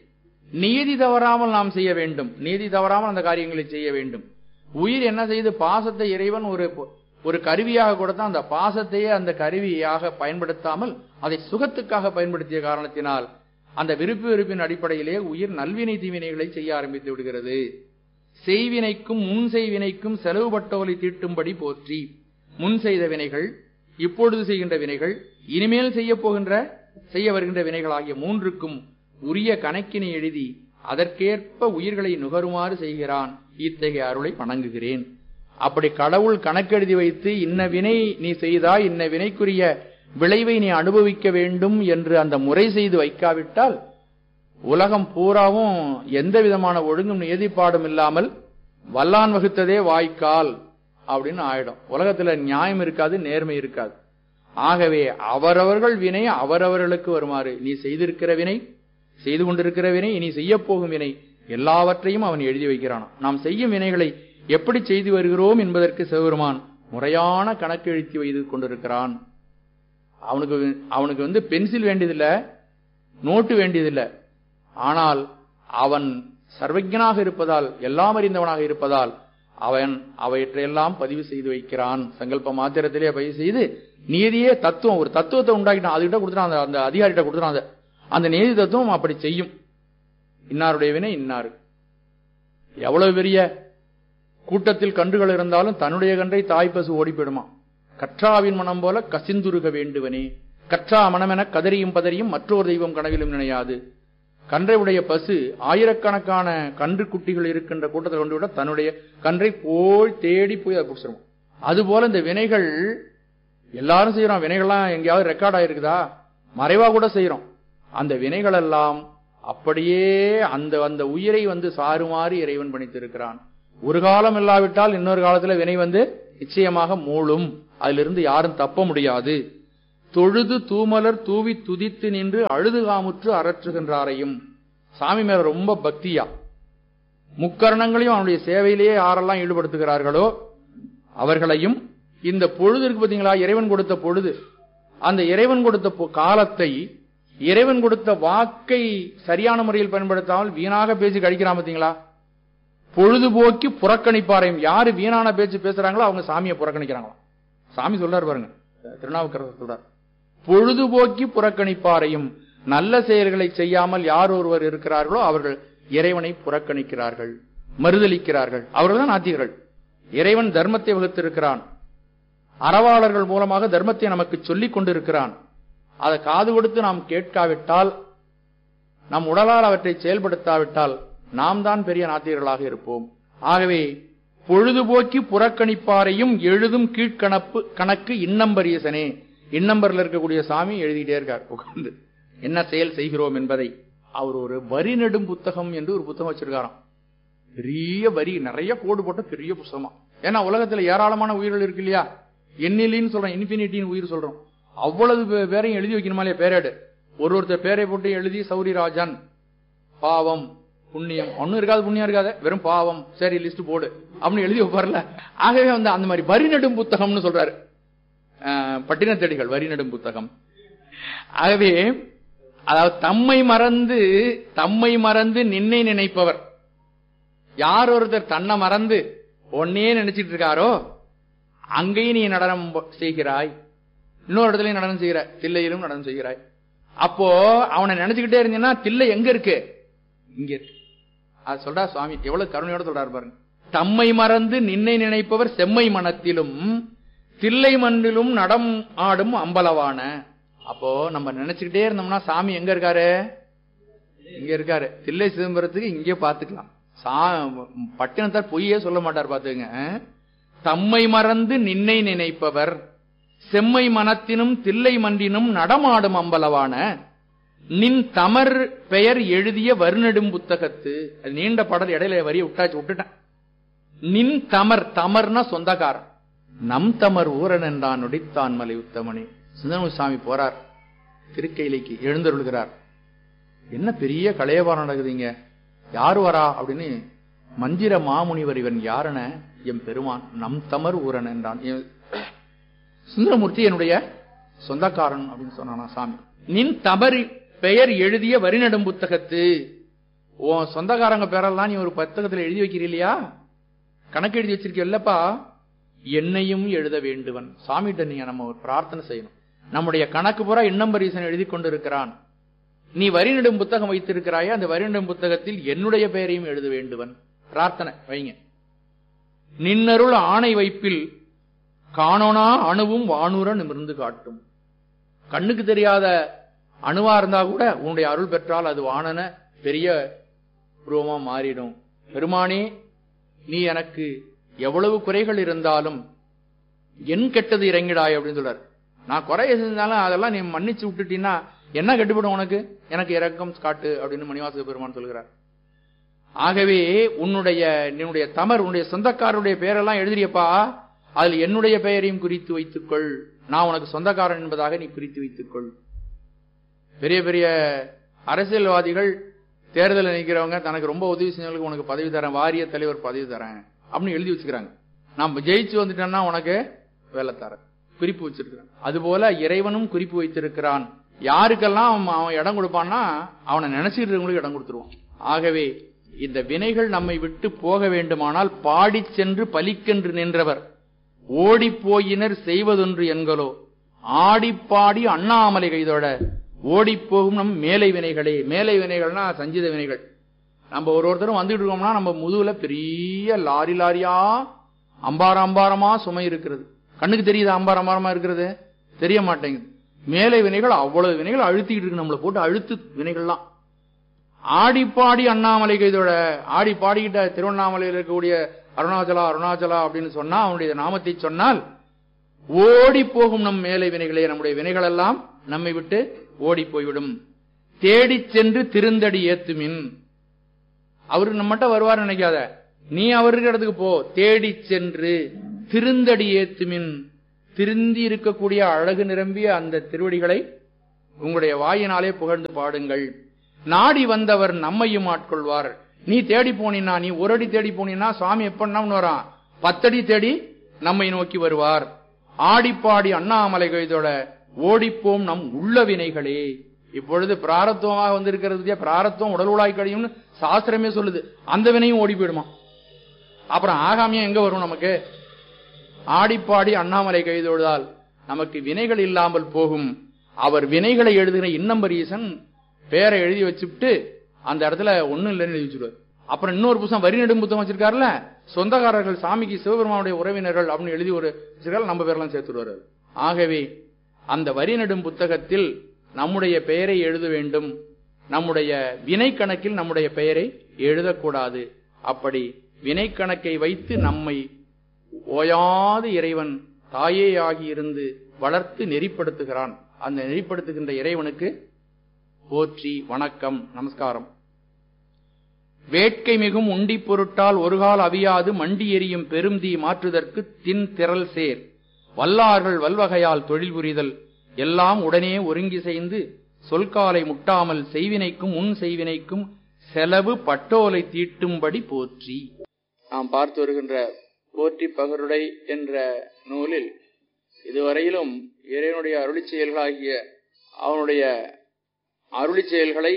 நியதி தவறாமல் நாம் செய்ய வேண்டும். நியதி தவறாமல் அந்த காரியங்களை செய்ய வேண்டும். உயிர் என்ன செய்து? பாசத்தை இறைவன் ஒரு கருவியாக கொடுத்தான். அந்த பாசத்தையே அந்த கருவியாக பயன்படுத்தாமல் அதை சுகத்துக்காக பயன்படுத்திய காரணத்தினால் அந்த விருப்பு வெறுப்பின் அடிப்படையிலே உயிர் நல்வினை தீவினைகளை செய்ய ஆரம்பித்து விடுகிறது. செய்வினைக்கும் முன் செய்வினைக்கும் செலவுபட்டோலை தீட்டும்படி போற்றி. முன் செய்த வினைகள், இப்பொழுது செய்கின்ற வினைகள், இனிமேல் செய்ய வருகின்ற வினைகள் ஆகிய 3க்கும் உரிய கணக்கினை எழுதி அதற்கேற்ப உயிர்களை நுகருமாறு செய்கிறான். இத்தகைய அருளை வணங்குகிறேன். அப்படி கடவுள் கணக்கெழுதி வைத்து இன்ன வினை நீ செய்தாய், இன்ன வினைக்குரிய விளைவை நீ அனுபவிக்க வேண்டும் என்று அந்த முறை செய்து வைக்காவிட்டால் உலகம் பூராவும் எந்த விதமான ஒழுங்கும் நியதிப்பாடும் இல்லாமல் வல்லான் வகுத்ததே வாய்க்கால் அப்படின்னு ஆயிடும். உலகத்துல நியாயம் இருக்காது, நேர்மை இருக்காது. ஆகவே அவரவர்கள் வினை அவரவர்களுக்கு வருமாறு நீ செய்திருக்கிற வினை, செய்து கொண்டிருக்கிற வினை, இனி செய்ய போகும் வினை எல்லாவற்றையும் அவன் எழுதி வைக்கிறான். நாம் செய்யும் வினைகளை எப்படி செய்து வருகிறோம் என்பதற்கு சிவபெருமான் முறையான கணக்கு எழுதி வைத்து கொண்டிருக்கிறான். அவனுக்கு பென்சில் வேண்டியதில்லை, நோட்டு வேண்டியதில்லை. ஆனால் அவன் சர்வஜனாக இருப்பதால், எல்லாம் அறிந்தவனாக இருப்பதால் அவன் அவற்றையெல்லாம் பதிவு செய்து வைக்கிறான். சங்கல்ப மாத்திரத்திலே பதிவு செய்து நீதியே தத்துவம், ஒரு தத்துவத்தை உண்டாக்கிட்டான். அதுகிட்ட கொடுத்துட்டான், அந்த அதிகாரிகிட்ட கொடுத்துட்டான். அந்த நீதி தத்துவம் அப்படி செய்யும். இன்னாருடைய வினை இன்னாரு. எவ்வளவு பெரிய கூட்டத்தில் கன்றுகள் இருந்தாலும் தன்னுடைய கன்றை தாய்ப்பசு ஓடிப்பிடுமா. கற்றாவின் மனம் போல கசிந்துருக வேண்டுவனே, கற்றா மனமென கதறியும் பதறியும் மற்றொரு தெய்வம் கனவிலும் நினையாது. கன்றை உடைய பசு ஆயிரக்கணக்கான கன்று குட்டிகள் இருக்கின்ற கூட்டத்தை கொண்டு விட தன்னுடைய கன்றை போய் தேடி போய் அதை பிடிச்சிருவோம். அதுபோல இந்த வினைகள் எல்லாரும் செய்யறோம். வினைகள்லாம் எங்கேயாவது ரெக்கார்ட் ஆயிருக்குதா? மறைவா கூட செய்யறோம். அந்த வினைகள் எல்லாம் அப்படியே அந்த உயிரை சாறுமாறு இறைவன் பணித்திருக்கிறான். ஒரு காலம் இல்லாவிட்டால் இன்னொரு காலத்துல வினை நிச்சயமாக மூழும். அதிலிருந்து யாரும் தப்ப முடியாது. தொழுது தூமலர் தூவி துதித்து நின்று அழுது காமுற்று அரற்றுகின்றாரையும். சாமி மேல ரொம்ப பக்தியா முக்கரணங்களையும் அவனுடைய சேவையிலேயே யாரெல்லாம் ஈடுபடுத்துகிறார்களோ அவர்களையும் இந்த பொழுது இருக்கு பாத்தீங்களா, இறைவன் கொடுத்த பொழுது, அந்த இறைவன் கொடுத்த காலத்தை, இறைவன் கொடுத்த வாக்கை சரியான முறையில் பயன்படுத்தாமல் வீணாக பேசி கழிக்கிறான் பாத்தீங்களா. பொழுதுபோக்கி புறக்கணிப்பாரையும். யாரு வீணான பேச்சு பேசுறாங்களோ அவங்க சாமியை புறக்கணிக்கிறாங்களாம். சாமி சொல்றாரு பாருங்க, திருநாவுக்கரசர் சொல்றார், பொழுதுபோக்கி புறக்கணிப்பாரையும். நல்ல செயல்களை செய்யாமல் யார் ஒருவர் இருக்கிறார்களோ அவர்கள் இறைவனை புறக்கணிக்கிறார்கள், மறுதலிக்கிறார்கள். அவர்கள் தான் நாத்திகர்கள். இறைவன் தர்மத்தை வகுத்திருக்கிறான், அறவாளர்கள் மூலமாக தர்மத்தை நமக்கு சொல்லிக் கொண்டிருக்கிறான். அதை காது கொடுத்து நாம் கேட்காவிட்டால், நம் உடலால் அவற்றை செயல்படுத்தாவிட்டால் நாம் தான் பெரிய நாத்திகர்களாக இருப்போம். ஆகவே பொழுதுபோக்கி புறக்கணிப்பாரையும் எழுதும் கணக்கு இன்னம்பரியசனே. இன்னம்பரில் இருக்கக்கூடிய சாமி எழுதிட்டே இருக்கார் உட்கார்ந்து, என்ன செயல் செய்கிறோம் என்பதை. அவர் ஒரு வரி நெடும் புத்தகம் என்று ஒரு புத்தகம் வச்சிருக்காராம். பெரிய வரி, நிறைய கோடு போட்ட பெரிய புத்தகமா. ஏன்னா உலகத்துல ஏராளமான உயிர்கள் இருக்கு இல்லையா, எண்ணிலின்னு சொல்றோம், இன்பினிட்டின்னு உயிர் சொல்றோம். அவ்வளவு பேரையும் எழுதி வைக்கணுமா இல்லையா, பேரேடு. ஒருத்தர் பேரை போட்டு எழுதி சௌரிராஜன், பாவம் புண்ணியம், ஒன்னும் இருக்காது, புண்ணியம் இருக்காது, வெறும் பாவம், சரி லிஸ்ட் போடு அப்படின்னு எழுதி வைப்பார்ல. ஆகவே அந்த மாதிரி வரி நெடும் புத்தகம்னு சொல்றாரு பட்டினத்தடிகள், வரி நெடும் புத்தகம். ஆகவே அதாவது தம்மை மறந்து நின்னை நினைப்பவர். யார் ஒருத்தர் தன்னை மறந்து ஒன்னே நினைச்சிட்டு இருக்காரோ அங்கேயும் நீ நடனம் செய்கிறாய், இன்னொரு இடத்துலயும் நடனம் செய்கிறாய், தில்லையிலும் நடனம் செய்கிறாய். அப்போ அவனை நினைச்சுக்கிட்டே இருந்தீங்கன்னா தில்லை எங்க இருக்கு, இங்க இருக்கு. அது சொல்றா சுவாமி, எவ்வளவு கருணையோட சொல்றாரு பாருங்க. தம்மை மறந்து நின்னை நினைப்பவர் செம்மை மனத்திலும் தில்லை மண்ணிலும் நடம் ஆடும் அம்பலவான. அப்போ நம்ம நினைச்சுக்கிட்டே இருந்தோம்னா சாமி எங்க இருக்காரு, இங்க இருக்காரு. தில்லை சிதம்பரத்துக்கு இங்கே பாத்துக்கலாம். பட்டினத்தார் பொய்யே சொல்ல மாட்டார் பாத்துங்க. தம்மை மறந்து நின்னை நினைப்பவர் செம்மை மனத்தினும் தில்லை மன்றினும் நடமாடும் அம்பலவான நின் தமர் பெயர் எழுதிய வருநெடும் புத்தகத்து. அது நீண்ட பாடல், இடையில வரிய விட்டுட்டேன். நின் தமர், தமர்னா சொந்தக்காரன். நம் தமர் ஊரன் என்றான் நொடித்தான் மலை உத்தமனே. சுந்தரமுசாமி போறார் திருக்கையிலைக்கு, எழுந்தருள்கிறார். என்ன பெரிய கலையபாரம் நடக்குதுங்க, யாரு வரா அப்படின்னு. மந்திர மாமுனிவர் இவன் யாருன, எம் பெருமான் நம் தமர் ஊரன் என்றான். சுந்தரமூர்த்தி என்னுடைய சொந்தக்காரன் அப்படின்னு சொன்னானா சாமி. நின் தமர் பெயர் எழுதிய வரிநடும் புத்தகத்து. ஓ சொந்தக்காரங்க பேரெல்லாம் நீ ஒரு புத்தகத்துல எழுதி வைக்கிறீல்லையா, கணக்கு எழுதி வச்சிருக்கீல்லப்பா, என்னையும் எழுத வேண்டுவன். சாமிகிட்ட நீங்க நம்ம ஒரு பிரார்த்தனை செய்யணும். நம்முடைய கணக்கு பூரா இன்னம்பரீசன் எழுதி கொண்டிருக்கிறான், நீ வரி நெடும் புத்தகம் வைத்திருக்கிறாயே, அந்த வரி நெடும் புத்தகத்தில் என்னுடைய பெயரையும் எழுத வேண்டுவன். பிரார்த்தனை வைங்க. நின்னருள் ஆணை வைப்பில் காணோனா அணுவும் வானூர நிமிர்ந்து காட்டும். கண்ணுக்கு தெரியாத அணுவா இருந்தா கூட உன்னுடைய அருள் பெற்றால் அது வானன பெரிய உருவமா மாறிடும். பெருமானே, நீ எனக்கு எவ்வளவு குறைகள் இருந்தாலும் என் கெட்டது இறங்கிடாய் அப்படின்னு சொல்றாரு. நான் குறைய செஞ்சாலும் அதெல்லாம் நீ மன்னிச்சு விட்டுட்டீன்னா என்ன கட்டுப்படும் உனக்கு, எனக்கு இரக்கம் காட்டு அப்படின்னு மணிவாசக பெருமான் சொல்கிறார். ஆகவே உன்னுடைய தமர், உன்னுடைய சொந்தக்காரருடைய பெயரெல்லாம் எழுதியப்பா, அதில் என்னுடைய பெயரையும் குறித்து வைத்துக்கொள். நான் உனக்கு சொந்தக்காரன் என்பதாக நீ குறித்து வைத்துக்கொள். பெரிய பெரிய அரசியல்வாதிகள் தேர்தலில் நிற்கிறவங்க தனக்கு ரொம்ப உதவி செஞ்சவங்களுக்கு உனக்கு பதவி தரேன், வாரிய தலைவர் பதவி தரேன் அப்படின்னு எழுதி வச்சுக்கிறாங்க. நாம் ஜெயிச்சு வந்துட்டோம்னா உனக்கு வேலை தரேன், குறிப்பு வச்சிருக்கிறான். அதுபோல இறைவனும் குறிப்பு வைத்திருக்கிறான். யாருக்கெல்லாம் அவன் இடம் கொடுப்பான்னா அவனை நினைச்சிருக்கிறவங்களுக்கு இடம் கொடுத்துருவான். ஆகவே இந்த வினைகள் நம்மை விட்டு போக வேண்டுமானால் பாடி சென்று பலிக்கென்று நின்றவர் ஓடி போயினர் செய்வதொன்று என்களோ ஆடிப்பாடி அண்ணாமலை கைதோட ஓடி போகும் நம் மேலை வினைகளே. மேலை வினைகள்னா சஞ்சித வினைகள். நம்ம ஒருத்தரும் வந்துட்டு இருக்கோம்னா நம்ம முதுகுல பெரிய லாரி லாரியா அம்பாரமா சுமை இருக்கிறது. கண்ணுக்கு தெரியுது அம்பாரமா இருக்கிறது, தெரிய மாட்டேங்குது. மேலை வினைகள் அவ்வளவு வினைகள் அழுத்திக்கிட்டு இருக்கு, நம்மளை போட்டு அழுத்து வினைகள்லாம். ஆடிப்பாடி அண்ணாமலை கைதோட, ஆடி பாடிக்கிட்ட திருவண்ணாமலையில் இருக்கக்கூடிய அருணாச்சலா அருணாச்சலா அப்படின்னு சொன்னா அவனுடைய நாமத்தை சொன்னால் ஓடி போகும் நம் மேலை வினைகளே. நம்முடைய வினைகள் எல்லாம் நம்மை விட்டு ஓடி போய்விடும். தேடிச் சென்று திருந்தடி ஏத்துமின். அவரு நம்மகிட்ட வருவார் நினைக்காத, நீ அவருக்கு இடத்துக்கு போ. தேடி சென்று திருந்தடி ஏத்துமின், திருந்தி இருக்கக்கூடிய அழகு நிரம்பிய அந்த திருவடிகளை உங்களுடைய வாயினாலே புகழ்ந்து பாடுங்கள். நாடி வந்தவர் நம்மையும் ஆட்கொள்வார். நீ தேடி போனா, நீ ஒரு அடி தேடி போனா சுவாமி எப்படின்னா வரான், 10 அடி தேடி நம்மை நோக்கி வருவார். ஆடிப்பாடி அண்ணாமலை கைதோட ஓடிப்போம் நம் உள்ள வினைகளே. இப்பொழுது பிராரத்துவமாக வந்திருக்கிறது, பிராரத்துவம் உடல் உலாய் கழியும்னு சாஸ்திரமே சொல்லுது. அந்த வினையும் ஓடி போயிடுமா? அப்புறம் ஆகாமியம் எங்க வரும் நமக்கு? ஆடிப்பாடி அண்ணாமலை கைதொழுதால் நமக்கு வினைகள் இல்லாமல் போகும். அவர் வினைகளை எழுதுகிற இன்னம்பர் ஈசன் பேரை எழுதி வச்சுட்டு அந்த இடத்துல ஒண்ணும் இல்லைன்னு எழுதி வச்சுருவார். அப்புறம் இன்னொரு புத்தகம் வரி நெடும் புத்தகம் வச்சிருக்காருல, சொந்தக்காரர்கள் சாமிக்கு சிவபெருமானுடைய உறவினர்கள் அப்படின்னு எழுதி ஒரு வச்சிருக்காரு, நம்ம பேரெல்லாம் சேர்த்துருவாரு. ஆகவே அந்த வரி நெடும் புத்தகத்தில் நம்முடைய பெயரை எழுத வேண்டும், நம்முடைய வினை கணக்கில் நம்முடைய பெயரை எழுதக்கூடாது. அப்படி வினை கணக்கை வைத்து நம்மை ஓயாது இறைவன் தாயே ஆகியிருந்து வளர்த்து நெறிப்படுத்துகிறான். அந்த நெறிப்படுத்துகின்ற இறைவனுக்கு போற்றி, வணக்கம், நமஸ்காரம். வேட்கை மிகும் உண்டி பொருட்டால் ஒருகால் அவியாது மண்டி எரியும் பெருந்தீ மாற்றுதற்கு தின் திரள் சேர் வல்லார்கள் வல்வகையால் தொழில் புரிதல் எல்லாம் உடனே ஒருங்கி செய்து சொல்காலை முட்டாமல் செய்வினைக்கும் முன் செய்வினைக்கும் செலவு பட்டோலை தீட்டும்படி போற்றி. நாம் பார்த்து வருகின்ற போற்றி பகருடை என்ற நூலில் இதுவரையிலும் இறைவனுடைய அருளி செயல்களாகிய அவனுடைய அருளி செயல்களை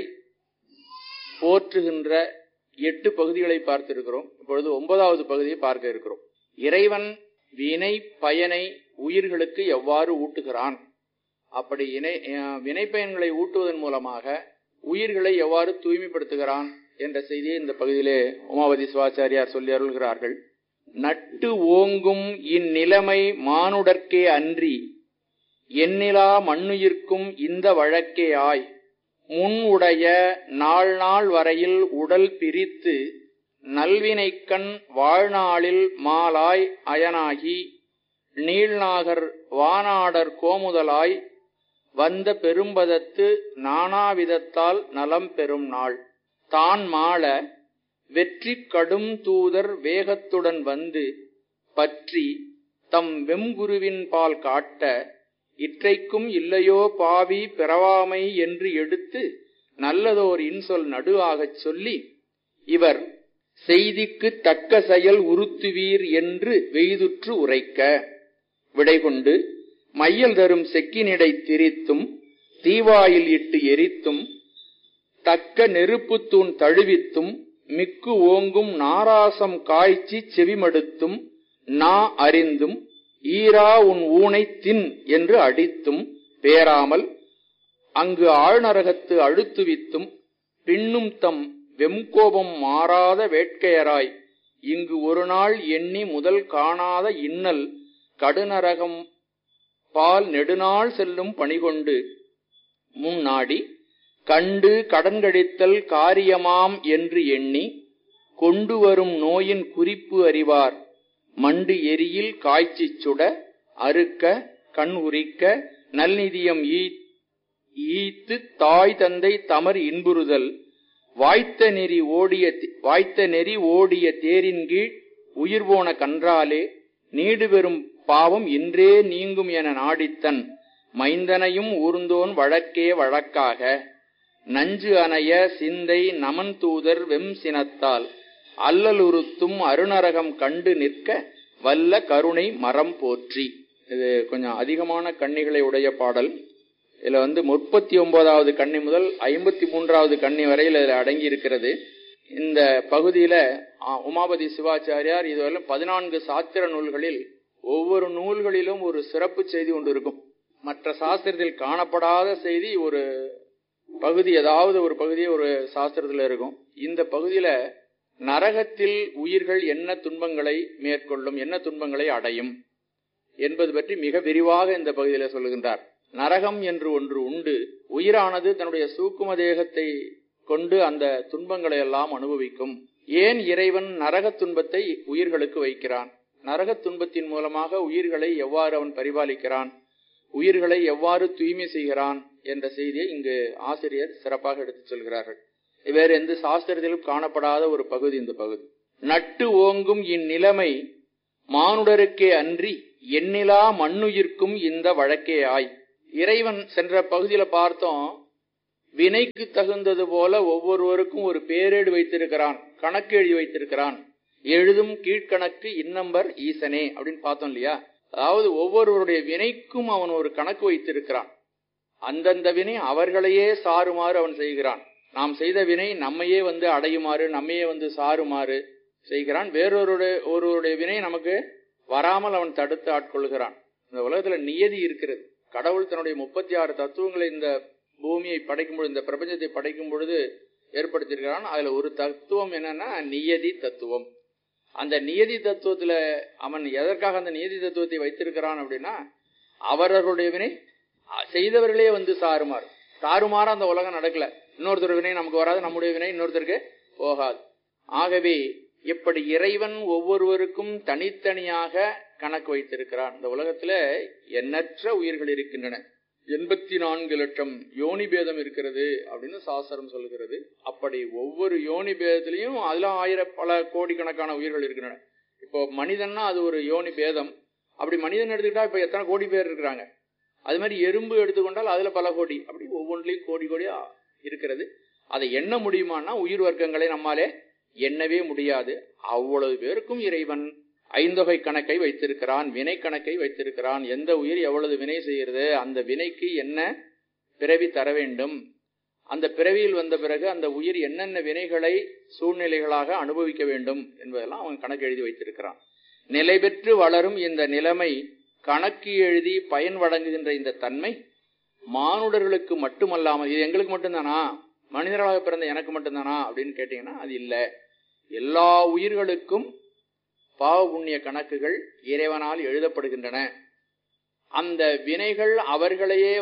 போற்றுகின்ற 8 பகுதிகளை பார்த்திருக்கிறோம். இப்பொழுது 9வது பகுதியை பார்க்க இருக்கிறோம். இறைவன் வினை பயனை உயிர்களுக்கு எவ்வாறு ஊட்டுகிறான், அப்படி வினை பயன்களை ஊட்டுவதன் மூலமாக உயிர்களை எவ்வாறு தூய்மைப்படுத்துகிறான் என்ற செய்தியை இந்த பகுதியிலே உமாபதி சிவாச்சாரியார் சொல்லி அருள்கிறார்கள். நட்டு ஓங்கும் இந்நிலைமை மானுடற்கே அன்றி எண்ணிலா மண்ணுயிர்க்கும் இந்த வழக்கே ஆய் முன் உடைய நாள் நாள் வரையில் உடல் பிரித்து நல்வினைக்கண் வாழ்நாளில் மாலாய் அயனாகி நீள்நாகர் வானாடர் கோமுதலாய் வந்த பெரும்பதத்து நானாவிதத்தால் நலம் பெறும் நாள் தான் மாள வெற்றி கடும் தூதர் வேகத்துடன் வந்து பற்றி தம் வெம்குருவின் பால் காட்ட இற்றைக்கும் இல்லையோ பாவி பிறவாமை என்று எடுத்து நல்லதோர் இன்சொல் நடுவாகச் சொல்லி இவர் செய்திக்கு தக்க செயல் உறுத்துவீர் என்று வெய்துற்று உரைக்க விடைகொண்டு மையல் தரும் செக்கினிடை திரித்தும் தீவாயில் இட்டு எரித்தும் தக்க நெருப்புத்தூண் தழுவித்தும் மிக்கு ஓங்கும் நாராசம் காய்ச்சி செவிமடுத்தும் நா அறிந்தும் ஈரா உன் ஊனை தின் என்று அடித்தும் பேராமல் அங்கு ஆழ்நரகத்து அழுத்துவித்தும் பின்னும் தம் வெம்கோபம் மாறாத வேட்கையராய் இங்கு ஒரு நாள் எண்ணி முதல் காணாத இன்னல் கடுநரகம் பால் நெடுநாள் செல்லும் பணிகொண்டு முன்னாடி கண்டு கடன்கழித்தல் காரியமாம் என்று எண்ணி கொண்டு வரும் நோயின் குறிப்பு அறிவார் மண்டு எரியில் காய்ச்சி சுட அறுக்க கண் உரிக்க நல்நிதியம் ஈத்து தாய் தந்தை தமர் இன்புறுதல் வாய்த்த நெறி ஓடிய தேரின் கீழ் உயிர் போன கன்றாலே நீடு பெறும் பாவம் இன்றே நீங்கும் என நாடித்தன் மைந்தனையும் ஊர்ந்தோன் வழக்கே வழக்காக நஞ்சு அணைய சிந்தை நமன் தூதர் வெம் சினத்தால் அல்லலுறுத்தும் அருணரகம் கண்டு நிற்க வல்ல கருணை மரம் போற்றி. இது கொஞ்சம் அதிகமான கண்ணிகளை உடைய பாடல். இதுல 39வது கண்ணி முதல் 53வது கண்ணி வரையில் இதுல அடங்கி இருக்கிறது. இந்த பகுதியில உமாபதி சிவாச்சாரியார் இதுவரை 14 சாஸ்திர நூல்களில் ஒவ்வொரு நூல்களிலும் ஒரு சிறப்பு செய்தி ஒன்று இருக்கும். மற்ற சாஸ்திரத்தில் காணப்படாத செய்தி ஒரு பகுதி, ஏதாவது ஒரு பகுதி ஒரு சாஸ்திரத்தில் இருக்கும். இந்த பகுதியில நரகத்தில் உயிர்கள் என்ன துன்பங்களை மேற்கொள்ளும், என்ன துன்பங்களை அடையும் என்பது பற்றி மிக விரிவாக இந்த பகுதியில சொல்லுகின்றார். நரகம் என்று ஒன்று உண்டு. உயிரானது தன்னுடைய சூக்கும தேகத்தை கொண்டு அந்த துன்பங்களை எல்லாம் அனுபவிக்கும். ஏன் இறைவன் நரக துன்பத்தை உயிர்களுக்கு வைக்கிறான்? நரக துன்பத்தின் மூலமாக உயிர்களை எவ்வாறு அவன் பரிபாலிக்கிறான், உயிர்களை எவ்வாறு தூய்மை செய்கிறான் என்ற செய்தியை இங்கு ஆசிரியர் சிறப்பாக எடுத்துச் சொல்கிறார்கள். வேறு எந்த சாஸ்திரத்திலும் காணப்படாத ஒரு பகுதி இந்த பகுதி. நட்டு ஓங்கும் இந்நிலைமை மானுடருக்கே அன்றி எண்ணிலா மண்ணுயிர்க்கும் இந்த வழக்கே ஆய். இறைவன் சென்ற பகுதியில பார்த்தோம், வினைக்கு தகுந்தது போல ஒவ்வொருவருக்கும் ஒரு பேரேடு வைத்திருக்கிறான், கணக்கு எழுதி வைத்திருக்கிறான். எழுதும் கீழ்கணக்கு இன்னம்பர் ஈசனே அப்படின்னு பார்த்தோம் இல்லையா? அதாவது ஒவ்வொருவருடைய வினைக்கும் அவன் ஒரு கணக்கு வைத்திருக்கிறான். அந்தந்த வினை அவர்களையே சாருமாறு அவன் செய்கிறான். நாம் செய்த வினை நம்மையே அடையுமாறு, நம்மையே சாருமாறு செய்கிறான். ஒருவருடைய வினை நமக்கு வராமல் அவன் தடுத்து ஆட்கொள்கிறான். இந்த உலகத்துல நியதி இருக்கிறது. கடவுள் தன்னுடைய 36 தத்துவங்களை இந்த பூமியை படைக்கும் பொழுது, இந்த பிரபஞ்சத்தை படைக்கும் பொழுது ஏற்படுத்தியிருக்கிறான். அதுல ஒரு தத்துவம் என்னன்னா நியதி தத்துவம். அந்த நியதி தத்துவத்துல அவன் எதற்காக அந்த நியதி தத்துவத்தை வைத்திருக்கிறான் அப்படின்னா, அவர்களுடைய வினை செய்தவர்களே சாருமாறு அந்த உலகம் நடக்கல. இன்னொருத்தர் வினை நமக்கு வராது, நம்முடைய வினை இன்னொருத்தருக்கு போகாது. ஆகவே எப்படி இறைவன் ஒவ்வொருவருக்கும் தனித்தனியாக கணக்கு வைத்திருக்கிறான். இந்த உலகத்துல எண்ணற்ற உயிர்கள் இருக்கின்றன. 84 லட்சம் யோனி பேதம் இருக்கிறது அப்படின்னு சாஸ்திரம் சொல்லுகிறது. அப்படி ஒவ்வொரு யோனி பேதத்திலையும் அதுல பல கோடிக்கணக்கான உயிர்கள் இருக்கின்றன. இப்போ மனிதன்னா அது ஒரு யோனி பேதம். அப்படி மனிதன் எடுத்துக்கிட்டா இப்ப எத்தனை கோடி பேர் இருக்கிறாங்க. அது மாதிரி எறும்பு எடுத்துக்கொண்டால் அதுல பல கோடி, அப்படி ஒவ்வொன்றிலையும் கோடி கோடியா இருக்கிறது. அதை எண்ண முடியுமான்னா உயிர் வர்க்கங்களை நம்மாலே எண்ணவே முடியாது. அவ்வளவு பேருக்கும் இறைவன் ஐந்தொகை கணக்கை வைத்திருக்கிறான், வினை கணக்கை வைத்திருக்கிறான். எந்த உயிர் எவ்வளவு வினை செய்கிறது, அந்த வினைக்கு என்ன பிறவி தர வேண்டும், அந்த பிறவியில் வந்த பிறகு அந்த உயிர் என்னென்ன வினைகளை சூழ்நிலைகளாக அனுபவிக்க வேண்டும் என்பதெல்லாம் அவன் கணக்கு எழுதி வைத்திருக்கிறான். நிலை பெற்று வளரும் இந்த நிலைமை கணக்கு எழுதி பயன் வழங்குகின்ற இந்த தன்மை மானுடர்களுக்கு மட்டுமல்லாமல், இது எங்களுக்கு மட்டும்தானா, மனிதர்களாக பிறந்த எனக்கு மட்டும்தானா அப்படின்னு கேட்டீங்கன்னா அது இல்லை. எல்லா உயிர்களுக்கும் பாவ புண்ணிய கணக்குகள் இறைவனால் எழுதப்படுகின்றன. அந்த வினைகள் அவர்களையே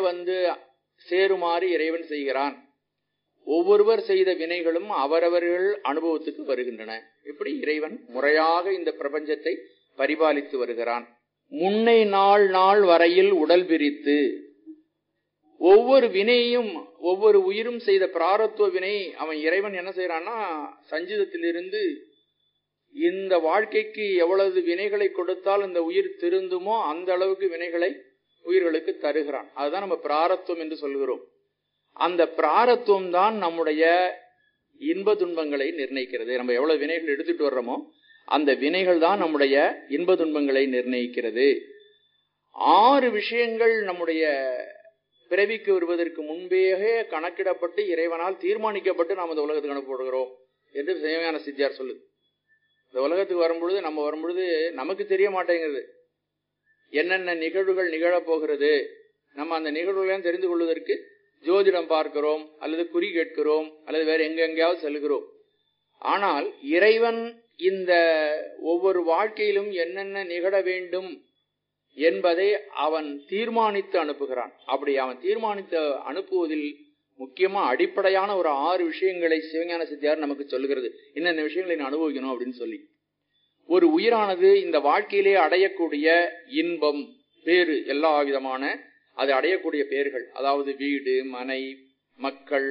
சேருமாறு இறைவன் செய்கிறான். ஒவ்வொருவர் செய்த வினைகளும் அவரவர்கள் அனுபவத்துக்கு வருகின்றன. இப்படி இறைவன் முறையாக இந்த பிரபஞ்சத்தை பரிபாலித்து வருகிறான். முன்னை நாள் வரையில் உடல் பிரித்து ஒவ்வொரு வினையும் ஒவ்வொரு உயிரும் செய்த பிராரத்துவ வினை அவன் இறைவன் என்ன செய்யறான்னா, சஞ்சிதத்திலிருந்து இந்த வாழ்க்கைக்கு எவ்வளவு வினைகளை கொடுத்தால் இந்த உயிர் திருந்துமோ அந்த அளவுக்கு வினைகளை உயிர்களுக்கு தருகிறான். அதுதான் நம்ம பிராரத்துவம் என்று சொல்கிறோம். அந்த பிராரத்துவம் தான் நம்முடைய இன்ப துன்பங்களை நிர்ணயிக்கிறது. நம்ம எவ்வளவு வினைகள் எடுத்துட்டு வர்றோமோ அந்த வினைகள் தான் நம்முடைய இன்ப துன்பங்களை நிர்ணயிக்கிறது. 6 விஷயங்கள் நம்முடைய பிறவிக்கு வருவதற்கு முன்பே கணக்கிடப்பட்டு இறைவனால் தீர்மானிக்கப்பட்டு நாம் இந்த உலகத்துக்கு அனுப்பப்படுகிறோம் என்று சிவஞான சித்தியார் சொல்லுது. இந்த உலகத்துக்கு வரும்பொழுது நம்ம வரும்பொழுது நமக்கு தெரிய மாட்டேங்கிறது என்னென்ன நிகழ்வுகள் நிகழப்போகிறது. நம்ம அந்த நிகழ்வுகளையும் தெரிந்து கொள்வதற்கு ஜோதிடம் பார்க்கிறோம், அல்லது குறி கேட்கிறோம், அல்லது வேற எங்கெங்கேயாவது செல்கிறோம். ஆனால் இறைவன் இந்த ஒவ்வொரு வாழ்க்கையிலும் என்னென்ன நிகழ வேண்டும் என்பதை அவன் தீர்மானித்து அனுப்புகிறான். அப்படி அவன் தீர்மானித்து அனுப்புவதில் முக்கியமா அடிப்படையான ஒரு 6 விஷயங்களை சிவஞான சித்தியார் நமக்கு சொல்லுகிறது. என்னென்ன விஷயங்களை நான் அனுபவிக்கணும் அப்படின்னு சொல்லி, ஒரு உயிரானது இந்த வாழ்க்கையிலே அடையக்கூடிய இன்பம் பேரு, எல்லா விதமான அது அடையக்கூடிய பேர்கள், அதாவது வீடு, மனை, மக்கள்,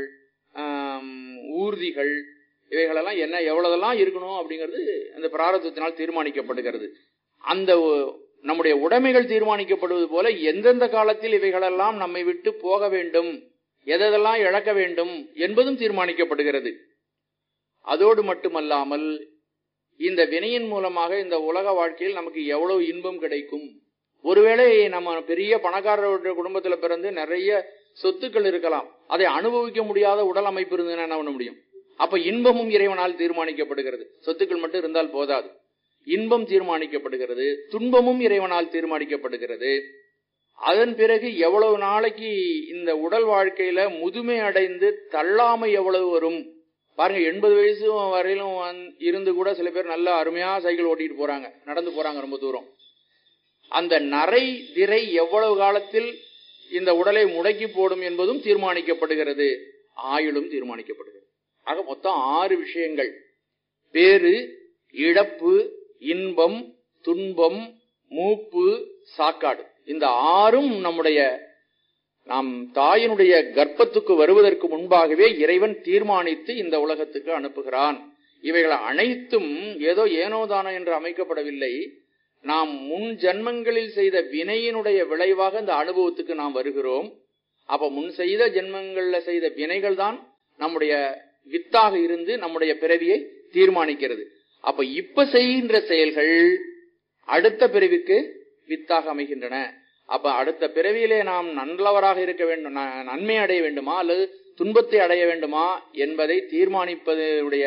ஊர்திகள், இவைகளெல்லாம் என்ன எவ்வளவுதெல்லாம் இருக்கணும் அப்படிங்கிறது அந்த பிராரத்தத்தினால் தீர்மானிக்கப்படுகிறது. அந்த நம்முடைய உடைமைகள் தீர்மானிக்கப்படுவது போல எந்தெந்த காலத்தில் இவைகளெல்லாம் நம்மை விட்டு போக வேண்டும், எதெல்லாம் இழக்க வேண்டும் என்பதும் தீர்மானிக்கப்படுகிறது. அதோடு மட்டுமல்லாமல் இந்த வினையின் மூலமாக இந்த உலக வாழ்க்கையில் நமக்கு எவ்வளவு இன்பம் கிடைக்கும். ஒருவேளை நம்ம பெரிய பணக்காரருடைய குடும்பத்துல பிறந்து நிறைய சொத்துக்கள் இருக்கலாம், அதை அனுபவிக்க முடியாத உடல் அமைப்பு இருந்ததுன்னா என்ன பண்ண முடியும்? அப்ப இன்பமும் இறைவனால் தீர்மானிக்கப்படுகிறது. சொத்துக்கள் மட்டும் இருந்தால் போதாது, இன்பம் தீர்மானிக்கப்படுகிறது, துன்பமும் இறைவனால் தீர்மானிக்கப்படுகிறது. அதன் பிறகு எவ்வளவு நாளைக்கு இந்த உடல் வாழ்க்கையில முதுமை அடைந்து தள்ளாமை எவ்வளவு வரும் பாருங்க. 80 வயசு வரையிலும் இருந்து கூட சில பேர் நல்ல அருமையா சைக்கிள் ஓட்டிட்டு போறாங்க, நடந்து போறாங்க ரொம்ப தூரம். அந்த நரை திரை எவ்வளவு காலத்தில் இந்த உடலை முடக்கி போடும் என்பதும் தீர்மானிக்கப்படுகிறது, ஆயுளும் தீர்மானிக்கப்படுகிறது. ஆக மொத்தம் 6 விஷயங்கள்: பேரு, இழப்பு, இன்பம், துன்பம், மூப்பு, சாக்காடு. இந்த 6ம் நம்முடைய நாம் தாயினுடைய கர்ப்பத்துக்கு வருவதற்கு முன்பாகவே இறைவன் தீர்மானித்து இந்த உலகத்துக்கு அனுப்புகிறான். இவைகள் அனைத்தும் ஏதோ ஏனோதானோ என்று அமைக்கப்படவில்லை. நாம் முன் ஜன்மங்களில் செய்த வினையினுடைய விளைவாக இந்த அனுபவத்துக்கு நாம் வருகிறோம். அப்ப முன் செய்த ஜென்மங்கள்ல செய்த வினைகள் தான் நம்முடைய வித்தாக இருந்து நம்முடைய பிறவியை தீர்மானிக்கிறது. அப்ப இப்ப செய்கின்ற செயல்கள் அடுத்த பிறவிக்கு வித்தாக அமைகின்றன. அப்ப அடுத்த பிறவியிலே நாம் நல்லவராக இருக்க வேண்டும், நன்மை அடைய வேண்டுமா அல்லது துன்பத்தை அடைய வேண்டுமா என்பதை தீர்மானிப்பதுடைய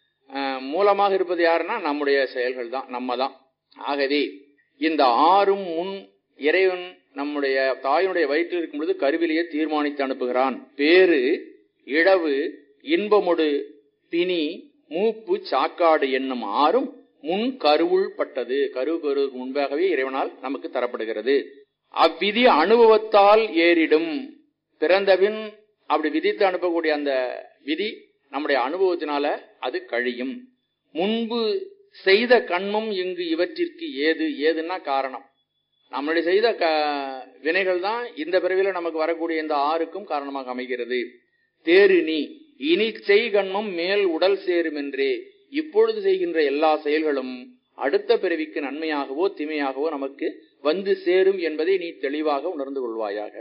மூலமாக இருப்பது யாருன்னா நம்முடைய செயல்கள் தான், நம்ம தான். ஆகவே இந்த ஆறும் முன் இறைவன் நம்முடைய தாயினுடைய வயிற்றில் இருக்கும் பொழுது கருவிலேயே தீர்மானித்து அனுப்புகிறான். பேரு, இழவு, இன்பமொடு, பிணி, மூப்பு, சாக்காடு என்னும் ஆறும் முன் கருவுள் பட்டது. கருவுக்கு முன்பாகவே இறைவனால் நமக்கு தரப்படுகிறது. அவ்விதி அனுபவத்தால் ஏறிடும். பிறந்தபின் அப்படி விதித்து அனுப்பக்கூடிய அந்த விதி நம்முடைய அனுபவத்தினால அது கழியும். முன்பு செய்த கண்மம் இங்கு இவற்றிற்கு ஏதுன்னா காரணம். நம்மளுடைய செய்த வினைகள் தான் இந்த பிறவில நமக்கு வரக்கூடிய இந்த ஆறுக்கும் காரணமாக அமைகிறது. தேரு நீ இனி செய் கண்மம் மேல் உடல் சேரும் என்றே. இப்பொழுது செய்கின்ற எல்லா செயல்களும் அடுத்த பிறவிக்கு நன்மையாகவோ தீமையாகவோ நமக்கு வந்து சேரும் என்பதை நீ தெளிவாக உணர்ந்து கொள்வாயாக.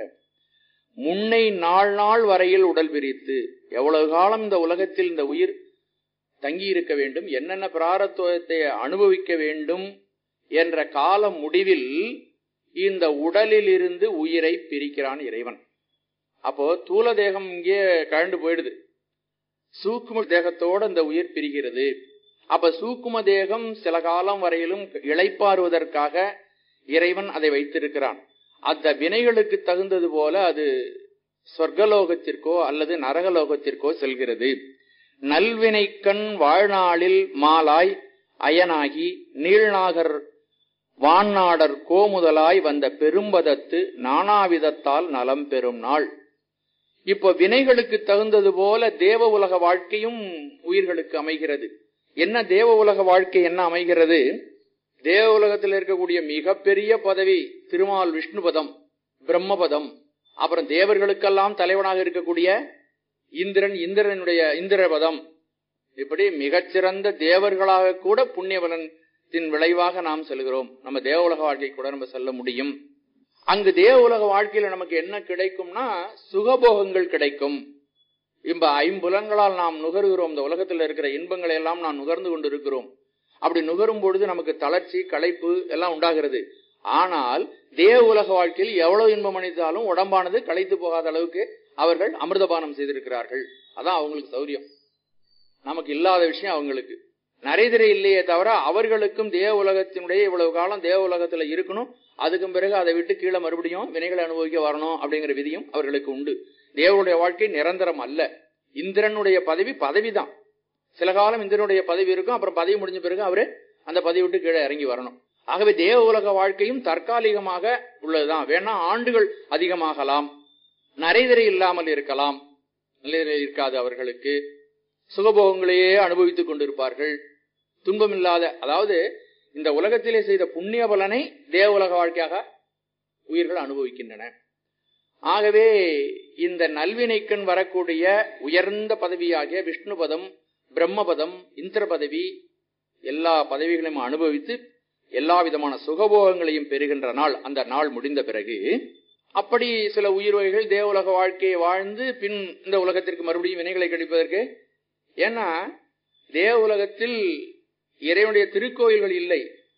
முன்னை நாள் வரையில் உடல் விரித்து. எவ்வளவு காலம் இந்த உலகத்தில் இந்த உயிர் தங்கி இருக்க வேண்டும், என்னென்ன பிராரத்துவத்தை அனுபவிக்க வேண்டும் என்ற கால முடிவில் இந்த உடலில் இருந்து உயிரை பிரிக்கிறான் இறைவன். அப்போ தூல தேகம் இங்கே கழண்டு போயிடுது, சூக்கும தேகத்தோடு இந்த உயிர் பிரிகிறது. அப்ப சூக்கும தேகம் சில காலம் வரையிலும் இளைப்பாறுவதற்காக இறைவன் அதை வைத்திருக்கிறான். அந்த வினைகளுக்கு தகுந்தது போல அது சொர்க்கலோகத்திற்கோ அல்லது நரகலோகத்திற்கோ செல்கிறது. நல்வினைக்கண் வாழ்நாளில் மாலாய் அயனாகி நீள்நாகர் வான்நாடர் கோமுதலாய் வந்த பெரும்பதத்து நானாவிதத்தால் நலம் பெறும் நாள். இப்போ வினைகளுக்கு தகுந்தது போல தேவ உலக வாழ்க்கையும் உயிர்களுக்கு அமைகிறது. என்ன தேவ உலக வாழ்க்கை என்ன அமைகிறது? தேவ உலகத்தில் இருக்கக்கூடிய மிகப்பெரிய பதவி திருமால் விஷ்ணுபதம், பிரம்மபதம். அப்புறம் தேவர்களுக்கெல்லாம் தலைவனாக இருக்கக்கூடிய இந்திரனுடைய இந்திரபதம். இப்படி மிகச்சிறந்த தேவர்களாக கூட புண்ணியபலத்தின் விளைவாக நாம் செல்கிறோம். நம்ம தேவ உலக வாழ்க்கை கூட நம்ம செல்ல முடியும். அங்கு தேவ உலக வாழ்க்கையில நமக்கு என்ன கிடைக்கும்னா சுகபோகங்கள் கிடைக்கும். இன்ப ஐம்புலங்களால் நாம் நுகர்கிறோம். இந்த உலகத்தில் இருக்கிற இன்பங்களை எல்லாம் நாம் நுகர்ந்து கொண்டு இருக்கிறோம். அப்படி நுகரும் பொழுது நமக்கு தளர்ச்சி, களைப்பு எல்லாம் உண்டாகிறது. ஆனால் தேவ உலக வாழ்க்கையில் எவ்வளவு இன்பம் அளித்தாலும் உடம்பானது களைத்து போகாத அளவுக்கு அவர்கள் அமிர்தபானம் செய்திருக்கிறார்கள். அதான் அவங்களுக்கு சௌரியம். நமக்கு இல்லாத விஷயம் அவங்களுக்கு நிறைய இல்லையே தவிர அவர்களுக்கும் தேவ உலகத்தினுடைய இவ்வளவு காலம் தேவ உலகத்துல இருக்கணும், அதுக்கும் பிறகு அதை விட்டு கீழே மறுபடியும் வினைகளை அனுபவிக்க வரணும் அப்படிங்கிற விதியும் அவர்களுக்கு உண்டு. தேவனுடைய வாழ்க்கை நிரந்தரம் அல்ல. இந்திரனுடைய பதவிதான். சில காலம் இந்திரனுடைய பதவி இருக்கும், அப்புறம் பதவி முடிஞ்ச பிறகு அவரு அந்த பதவி விட்டு கீழே இறங்கி வரணும். ஆகவே தேவ உலக வாழ்க்கையும் தற்காலிகமாக உள்ளதுதான். வேணா ஆண்டுகள் அதிகமாகலாம், நரைதிரை இல்லாமல் இருக்கலாம், இருக்காது. அவர்களுக்கு சுகபோகங்களையே அனுபவித்துக் கொண்டிருப்பார்கள். துன்பம் இல்லாத, அதாவது இந்த உலகத்திலே செய்த புண்ணிய பலனை தேவ உலக வாழ்க்கையாக உயிர்கள் அனுபவிக்கின்றன. ஆகவே இந்த நல்வினைக்கண் வரக்கூடிய உயர்ந்த பதவியாகிய விஷ்ணுபதம், பிரம்மபதம், இந்திர பதவி, எல்லா பதவிகளையும் அனுபவித்து எல்லா விதமான சுகபோகங்களையும் பெறுகின்ற நாள், அந்த நாள் முடிந்த பிறகு அப்படி சில உயிர் வகைகள் தேவ உலக வாழ்க்கையை வாழ்ந்து பின் இந்த உலகத்திற்கு மறுபடியும் வினைகளை கழிப்பதற்கு. ஏன்னா தேவ உலகத்தில் இறைவனுடைய திருக்கோயில்கள் இல்லை,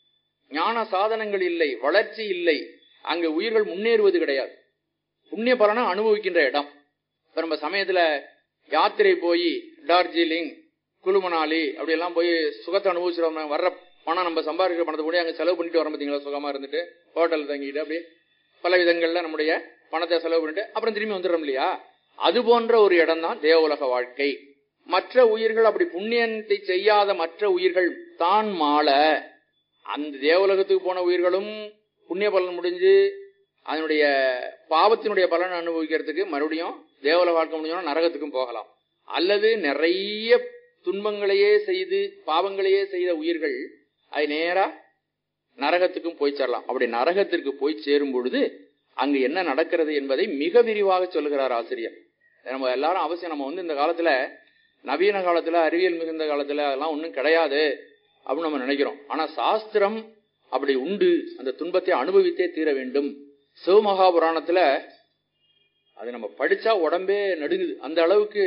ஞான சாதனங்கள் இல்லை, வளர்ச்சி இல்லை. அங்கு உயிர்கள் முன்னேறுவது கிடையாது. புண்ணிய பலனை அனுபவிக்கின்ற இடம். இப்ப நம்ம சமயத்துல யாத்திரை போய் டார்ஜிலிங், குலுமணாலி அப்படி எல்லாம் போய் சுகத்தை அனுபவிச்சுட்டு வர்ற பணம், நம்ம சம்பாதிக்கிற பணத்தை கூட அங்க செலவு பண்ணிட்டு வரோம். பார்த்தீங்களா, சுகமா இருந்துட்டு ஹோட்டல் தங்கிட்டு அப்படி பல விதங்கள்ல நம்முடைய பணத்தை செலவு பண்ணிட்டு அப்புறம் திரும்பி வந்துடுறோம் இல்லையா? அது போன்ற ஒரு இடம் தான் தேவ உலக வாழ்க்கை. மற்ற உயிர்கள் அப்படி புண்ணியத்தை செய்யாத மற்ற உயிர்கள் தான் மாள, அந்த தேவலோகத்துக்கு போன உயிர்களும் புண்ணிய பலன் முடிஞ்சு அதனுடைய பாவத்தினுடைய பலன் அனுபவிக்கிறதுக்கு மறுபடியும் தேவலோக வாழ்க்கை முடிஞ்சோம்னா நரகத்துக்கும் போகலாம். அல்லது நிறைய துன்பங்களையே செய்து பாவங்களையே செய்த உயிர்கள் அது நேரா நரகத்துக்கும் போய் சேரலாம். அப்படி நரகத்திற்கு போய் சேரும் பொழுது அங்கு என்ன நடக்கிறது என்பதை மிக விரிவாக சொல்லுகிறார் ஆசிரியர். நம்ம எல்லாரும் அவசியம், நம்ம இந்த காலத்துல நவீன காலத்துல அறிவியல் மிகுந்த காலத்துல அதெல்லாம் ஒன்றும் கிடையாது அப்படின்னு நம்ம நினைக்கிறோம். ஆனா சாஸ்திரம் அப்படி உண்டு, அந்த துன்பத்தை அனுபவித்தே தீர வேண்டும். சிவமகாபுராணத்துல அது நம்ம படிச்சா உடம்பே நடுங்குது, அந்த அளவுக்கு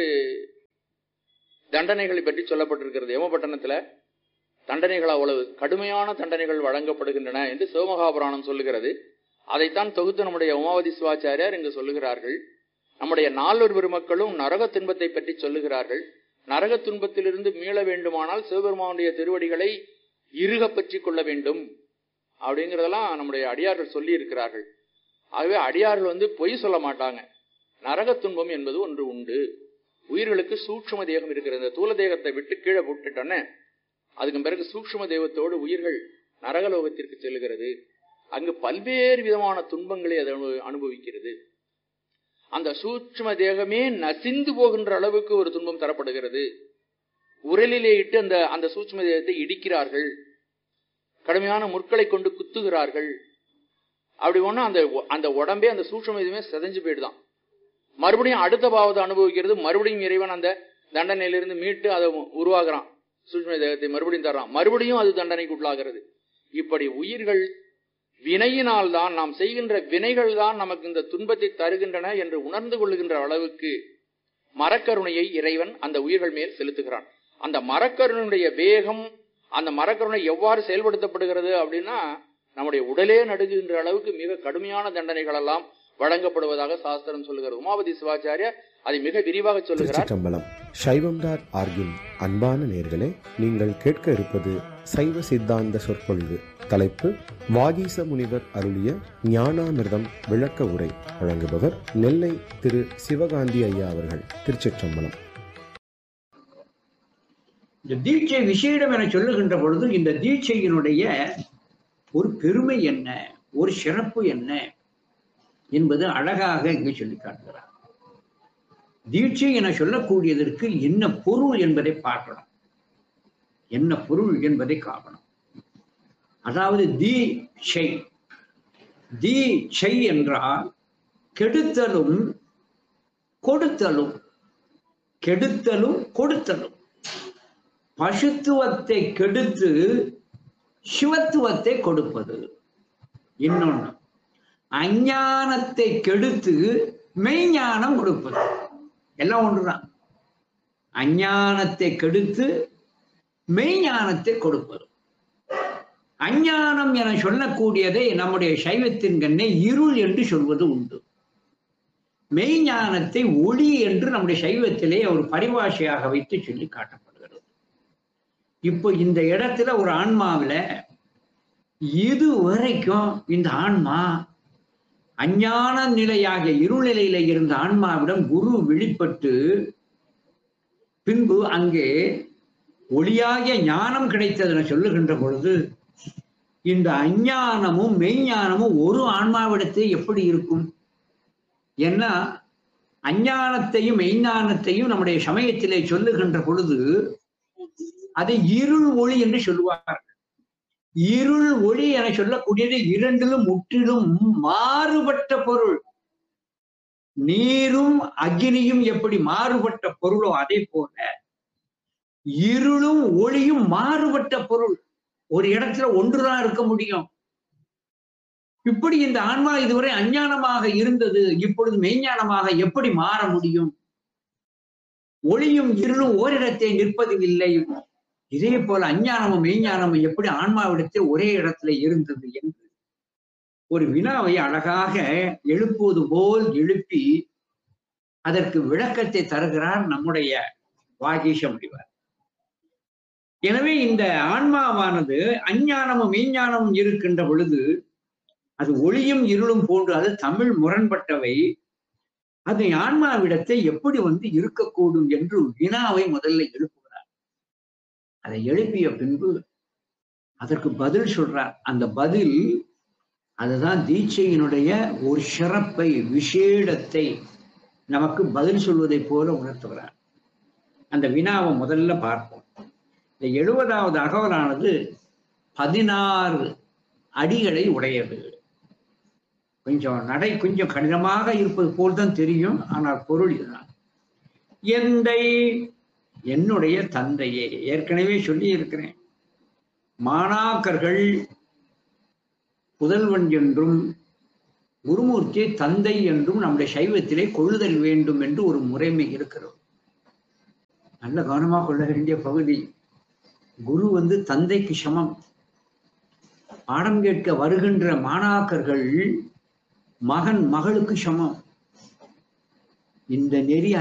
தண்டனைகளை பற்றி சொல்லப்பட்டிருக்கிறது. யமபட்டணத்துல தண்டனைகள் அவ்வளவு கடுமையான தண்டனைகள் வழங்கப்படுகின்றன என்று சிவமகாபுராணம் சொல்லுகிறது. அதைத்தான் தொகுத்து நம்முடைய உமாவதி சிவாச்சாரியார் இங்கு சொல்லுகிறார்கள். நம்முடைய நால்வர் பெருமக்களும் நரக துன்பத்தை பற்றி சொல்லுகிறார்கள். நரக துன்பத்திலிருந்து மீள வேண்டுமானால் சிவபெருமானுடைய திருவடிகளை இறுக பற்றி கொள்ள வேண்டும் அப்படிங்கறதெல்லாம் நம்முடைய அடியார்கள் சொல்லி இருக்கிறார்கள். ஆகவே அடியார்கள் பொய் சொல்ல மாட்டாங்க. நரக துன்பம் என்பது ஒன்று உண்டு. உயிர்களுக்கு சூட்சும தேகம் இருக்கிறது. இந்த தூல தேகத்தை விட்டு கீழே போட்டுட்டோன்னே அதுக்கு பிறகு சூட்சும தேகத்தோடு உயிர்கள் நரகலோகத்திற்கு செல்லுகிறது. அங்கு பல்வேறு விதமான துன்பங்களை அது அனுபவிக்கிறது. அந்த சூட்சும தேகமே நசிந்து போகின்ற அளவுக்கு ஒரு துன்பம் தரப்படுகிறது. உரலிலே இட்டு அந்த சூட்சும தேகத்தை இடிக்கிறார்கள், கடுமையான முற்களை கொண்டு குத்துகிறார்கள். அப்படி ஒண்ணு அந்த உடம்பே அந்த சூட்சும தேகமே செதஞ்சு போயிடுதான். மறுபடியும் அடுத்த பாவத்தை அனுபவிக்கிறது. மறுபடியும் இறைவன் அந்த தண்டனையிலிருந்து மீட்டு அதை உருவாகிறான், சூட்சும தேகத்தை மறுபடியும் தர்றான். மறுபடியும் அது தண்டனைக்கு உள்ளாகிறது. இப்படி உயிர்கள் வினையினால் தான், நாம் செய்கின்ற வினைகள் தான் நமக்கு இந்த துன்பத்தை தருகின்றன என்று உணர்ந்து கொள்ளுகின்ற அளவுக்கு மரக்கருணையை இறைவன் அந்த உயிர்கள் மேல் செலுத்துகிறான். அந்த மரக்கருணையுடைய வேகம், அந்த மரக்கருணை எவ்வாறு செயல்படுத்தப்படுகிறது அப்படின்னா, நம்முடைய உடலே நடுங்குகின்ற அளவுக்கு மிக கடுமையான தண்டனைகள் எல்லாம் வழங்கப்படுவதாக சாஸ்திரம் சொல்லுகிறது. உமாபதி சிவாச்சாரியார் அதை மிக விரிவாக சொல்லுகிறார். சைவம்.org அன்பான நேயர்களே, நீங்கள் கேட்க இருப்பது சைவ சித்தாந்த சொற்பொழிவு. தலைப்பு வாகீச முனிவர் அருளிய ஞானாமிர்தம் விளக்க உரை. வழங்குபவர் நெல்லை திரு சிவகாந்தி ஐயா அவர்கள். திருச்சிற்றம்பலம். இந்த தீட்சை விசேடம் என சொல்லுகின்ற பொழுது இந்த தீட்சையினுடைய ஒரு பெருமை என்ன, ஒரு சிறப்பு என்ன என்பது அழகாக இங்கு சொல்லி காட்டுகிறார். தீட்சை என சொல்லக்கூடியதற்கு என்ன பொருள் என்பதை பார்க்கணும், என்ன பொருள் என்பதை காணணும். அதாவது தீட்சை என்றால் கெடுத்தலும் கொடுத்தலும், கெடுத்தலும் கொடுத்தலும். பசுத்துவத்தை கெடுத்து சிவத்துவத்தை கொடுப்பது. இன்னொன்று, அஞ்ஞானத்தை கெடுத்து மெய்ஞானம் கொடுப்பது. எல்லாம் ஒன்றுதான். அஞ்ஞானத்தை கெடுத்து மெய்ஞானத்தை கொடுப்பது. அஞ்ஞானம் என சொல்லக்கூடியதை நம்முடைய சைவத்தின் கண்ணே இருள் என்று சொல்வது உண்டு. மெய்ஞானத்தை ஒளி என்று நம்முடைய சைவத்திலே ஒரு பரிபாஷையாக வைத்து சொல்லி காட்டப்படுகிறது. இப்போ இந்த இடத்துல ஒரு ஆன்மாவில இது வரைக்கும் இந்த ஆன்மா அஞ்ஞான நிலையாக இருள் நிலையில இருந்த ஆன்மாவிடம் குரு வெளிப்பட்டு பின்பு அங்கே ஒளியாகிய ஞானம் கிடைத்தது சொல்லுகின்ற பொழுது, இந்த அஞ்ஞானமும் மெய்ஞானமும் ஒரு ஆன்மாவிடத்தில் எப்படி இருக்கும்? ஏன்னா அஞ்ஞானத்தையும் மெய்ஞானத்தையும் நம்முடைய சமயத்திலே சொல்லுகின்ற பொழுது அதை இருள் ஒளி என்று சொல்லுவார்கள். இருள் ஒளி என சொல்லக்கூடியது இரண்டிலும் முற்றிலும் மாறுபட்ட பொருள். நீரும் அக்னியும் எப்படி மாறுபட்ட பொருளோ அதே போல இருளும் ஒளியும் மாறுபட்ட பொருள். ஒரு இடத்துல ஒன்றுதான் இருக்க முடியும். இப்படி இந்த ஆன்மா இதுவரை அஞ்ஞானமாக இருந்தது, இப்பொழுது மெய்ஞானமாக எப்படி மாற முடியும்? ஒளியும் இருளும் ஓரிடத்தை நிற்பது இல்லை. இதே போல அஞ்ஞானமும் மெய்ஞானமும் எப்படி ஆன்மாவிடத்தை ஒரே இடத்துல இருந்தது என்று ஒரு வினாவை அழகாக எழுப்புவது போல் எழுப்பி அதற்கு விளக்கத்தை தருகிறார் நம்முடைய வாகீச முனிவர். எனவே இந்த ஆன்மாவானது அஞ்ஞானமும் மெய்ஞானமும் இருக்கின்ற பொழுது அது ஒளியும் இருளும் போன்று, அது தமிழ் முரண்பட்டவை. அது ஆன்மாவிடத்தை எப்படி இருக்கக்கூடும் என்று வினாவை முதல்ல எழுப்புகிறார். அதை எழுப்பிய பின்பு அதற்கு பதில் சொல்றார். அந்த பதில் அதுதான் தீட்சையினுடைய ஒரு சிறப்பை, விசேடத்தை நமக்கு பதில் சொல்வதை போல உணர்த்துகிறார். அந்த வினாவை முதல்ல பார்ப்போம். இந்த 70வது அகவலானது 16 அடிகளை உடையது. கொஞ்சம் நடை கொஞ்சம் கடினமாக இருப்பது போல்தான் தெரியும், ஆனால் பொருள் இதுதான். எந்தை என்னுடைய தந்தையே. ஏற்கனவே சொல்லி இருக்கிறேன், மாணாக்கர்கள் புதல்வன் என்றும் குருமூர்த்தியை தந்தை என்றும் நம்முடைய சைவத்திலே கொள்ளுதல் வேண்டும் என்று ஒரு முறைமை இருக்கிறது. நல்ல கவனமாக கொள்ள வேண்டிய பகுதி. குரு தந்தைக்கு சமம். பாடம் கேட்க வருகின்ற மாணாக்கர்கள் மகன் மகளுக்கு சமம். இந்த நெறி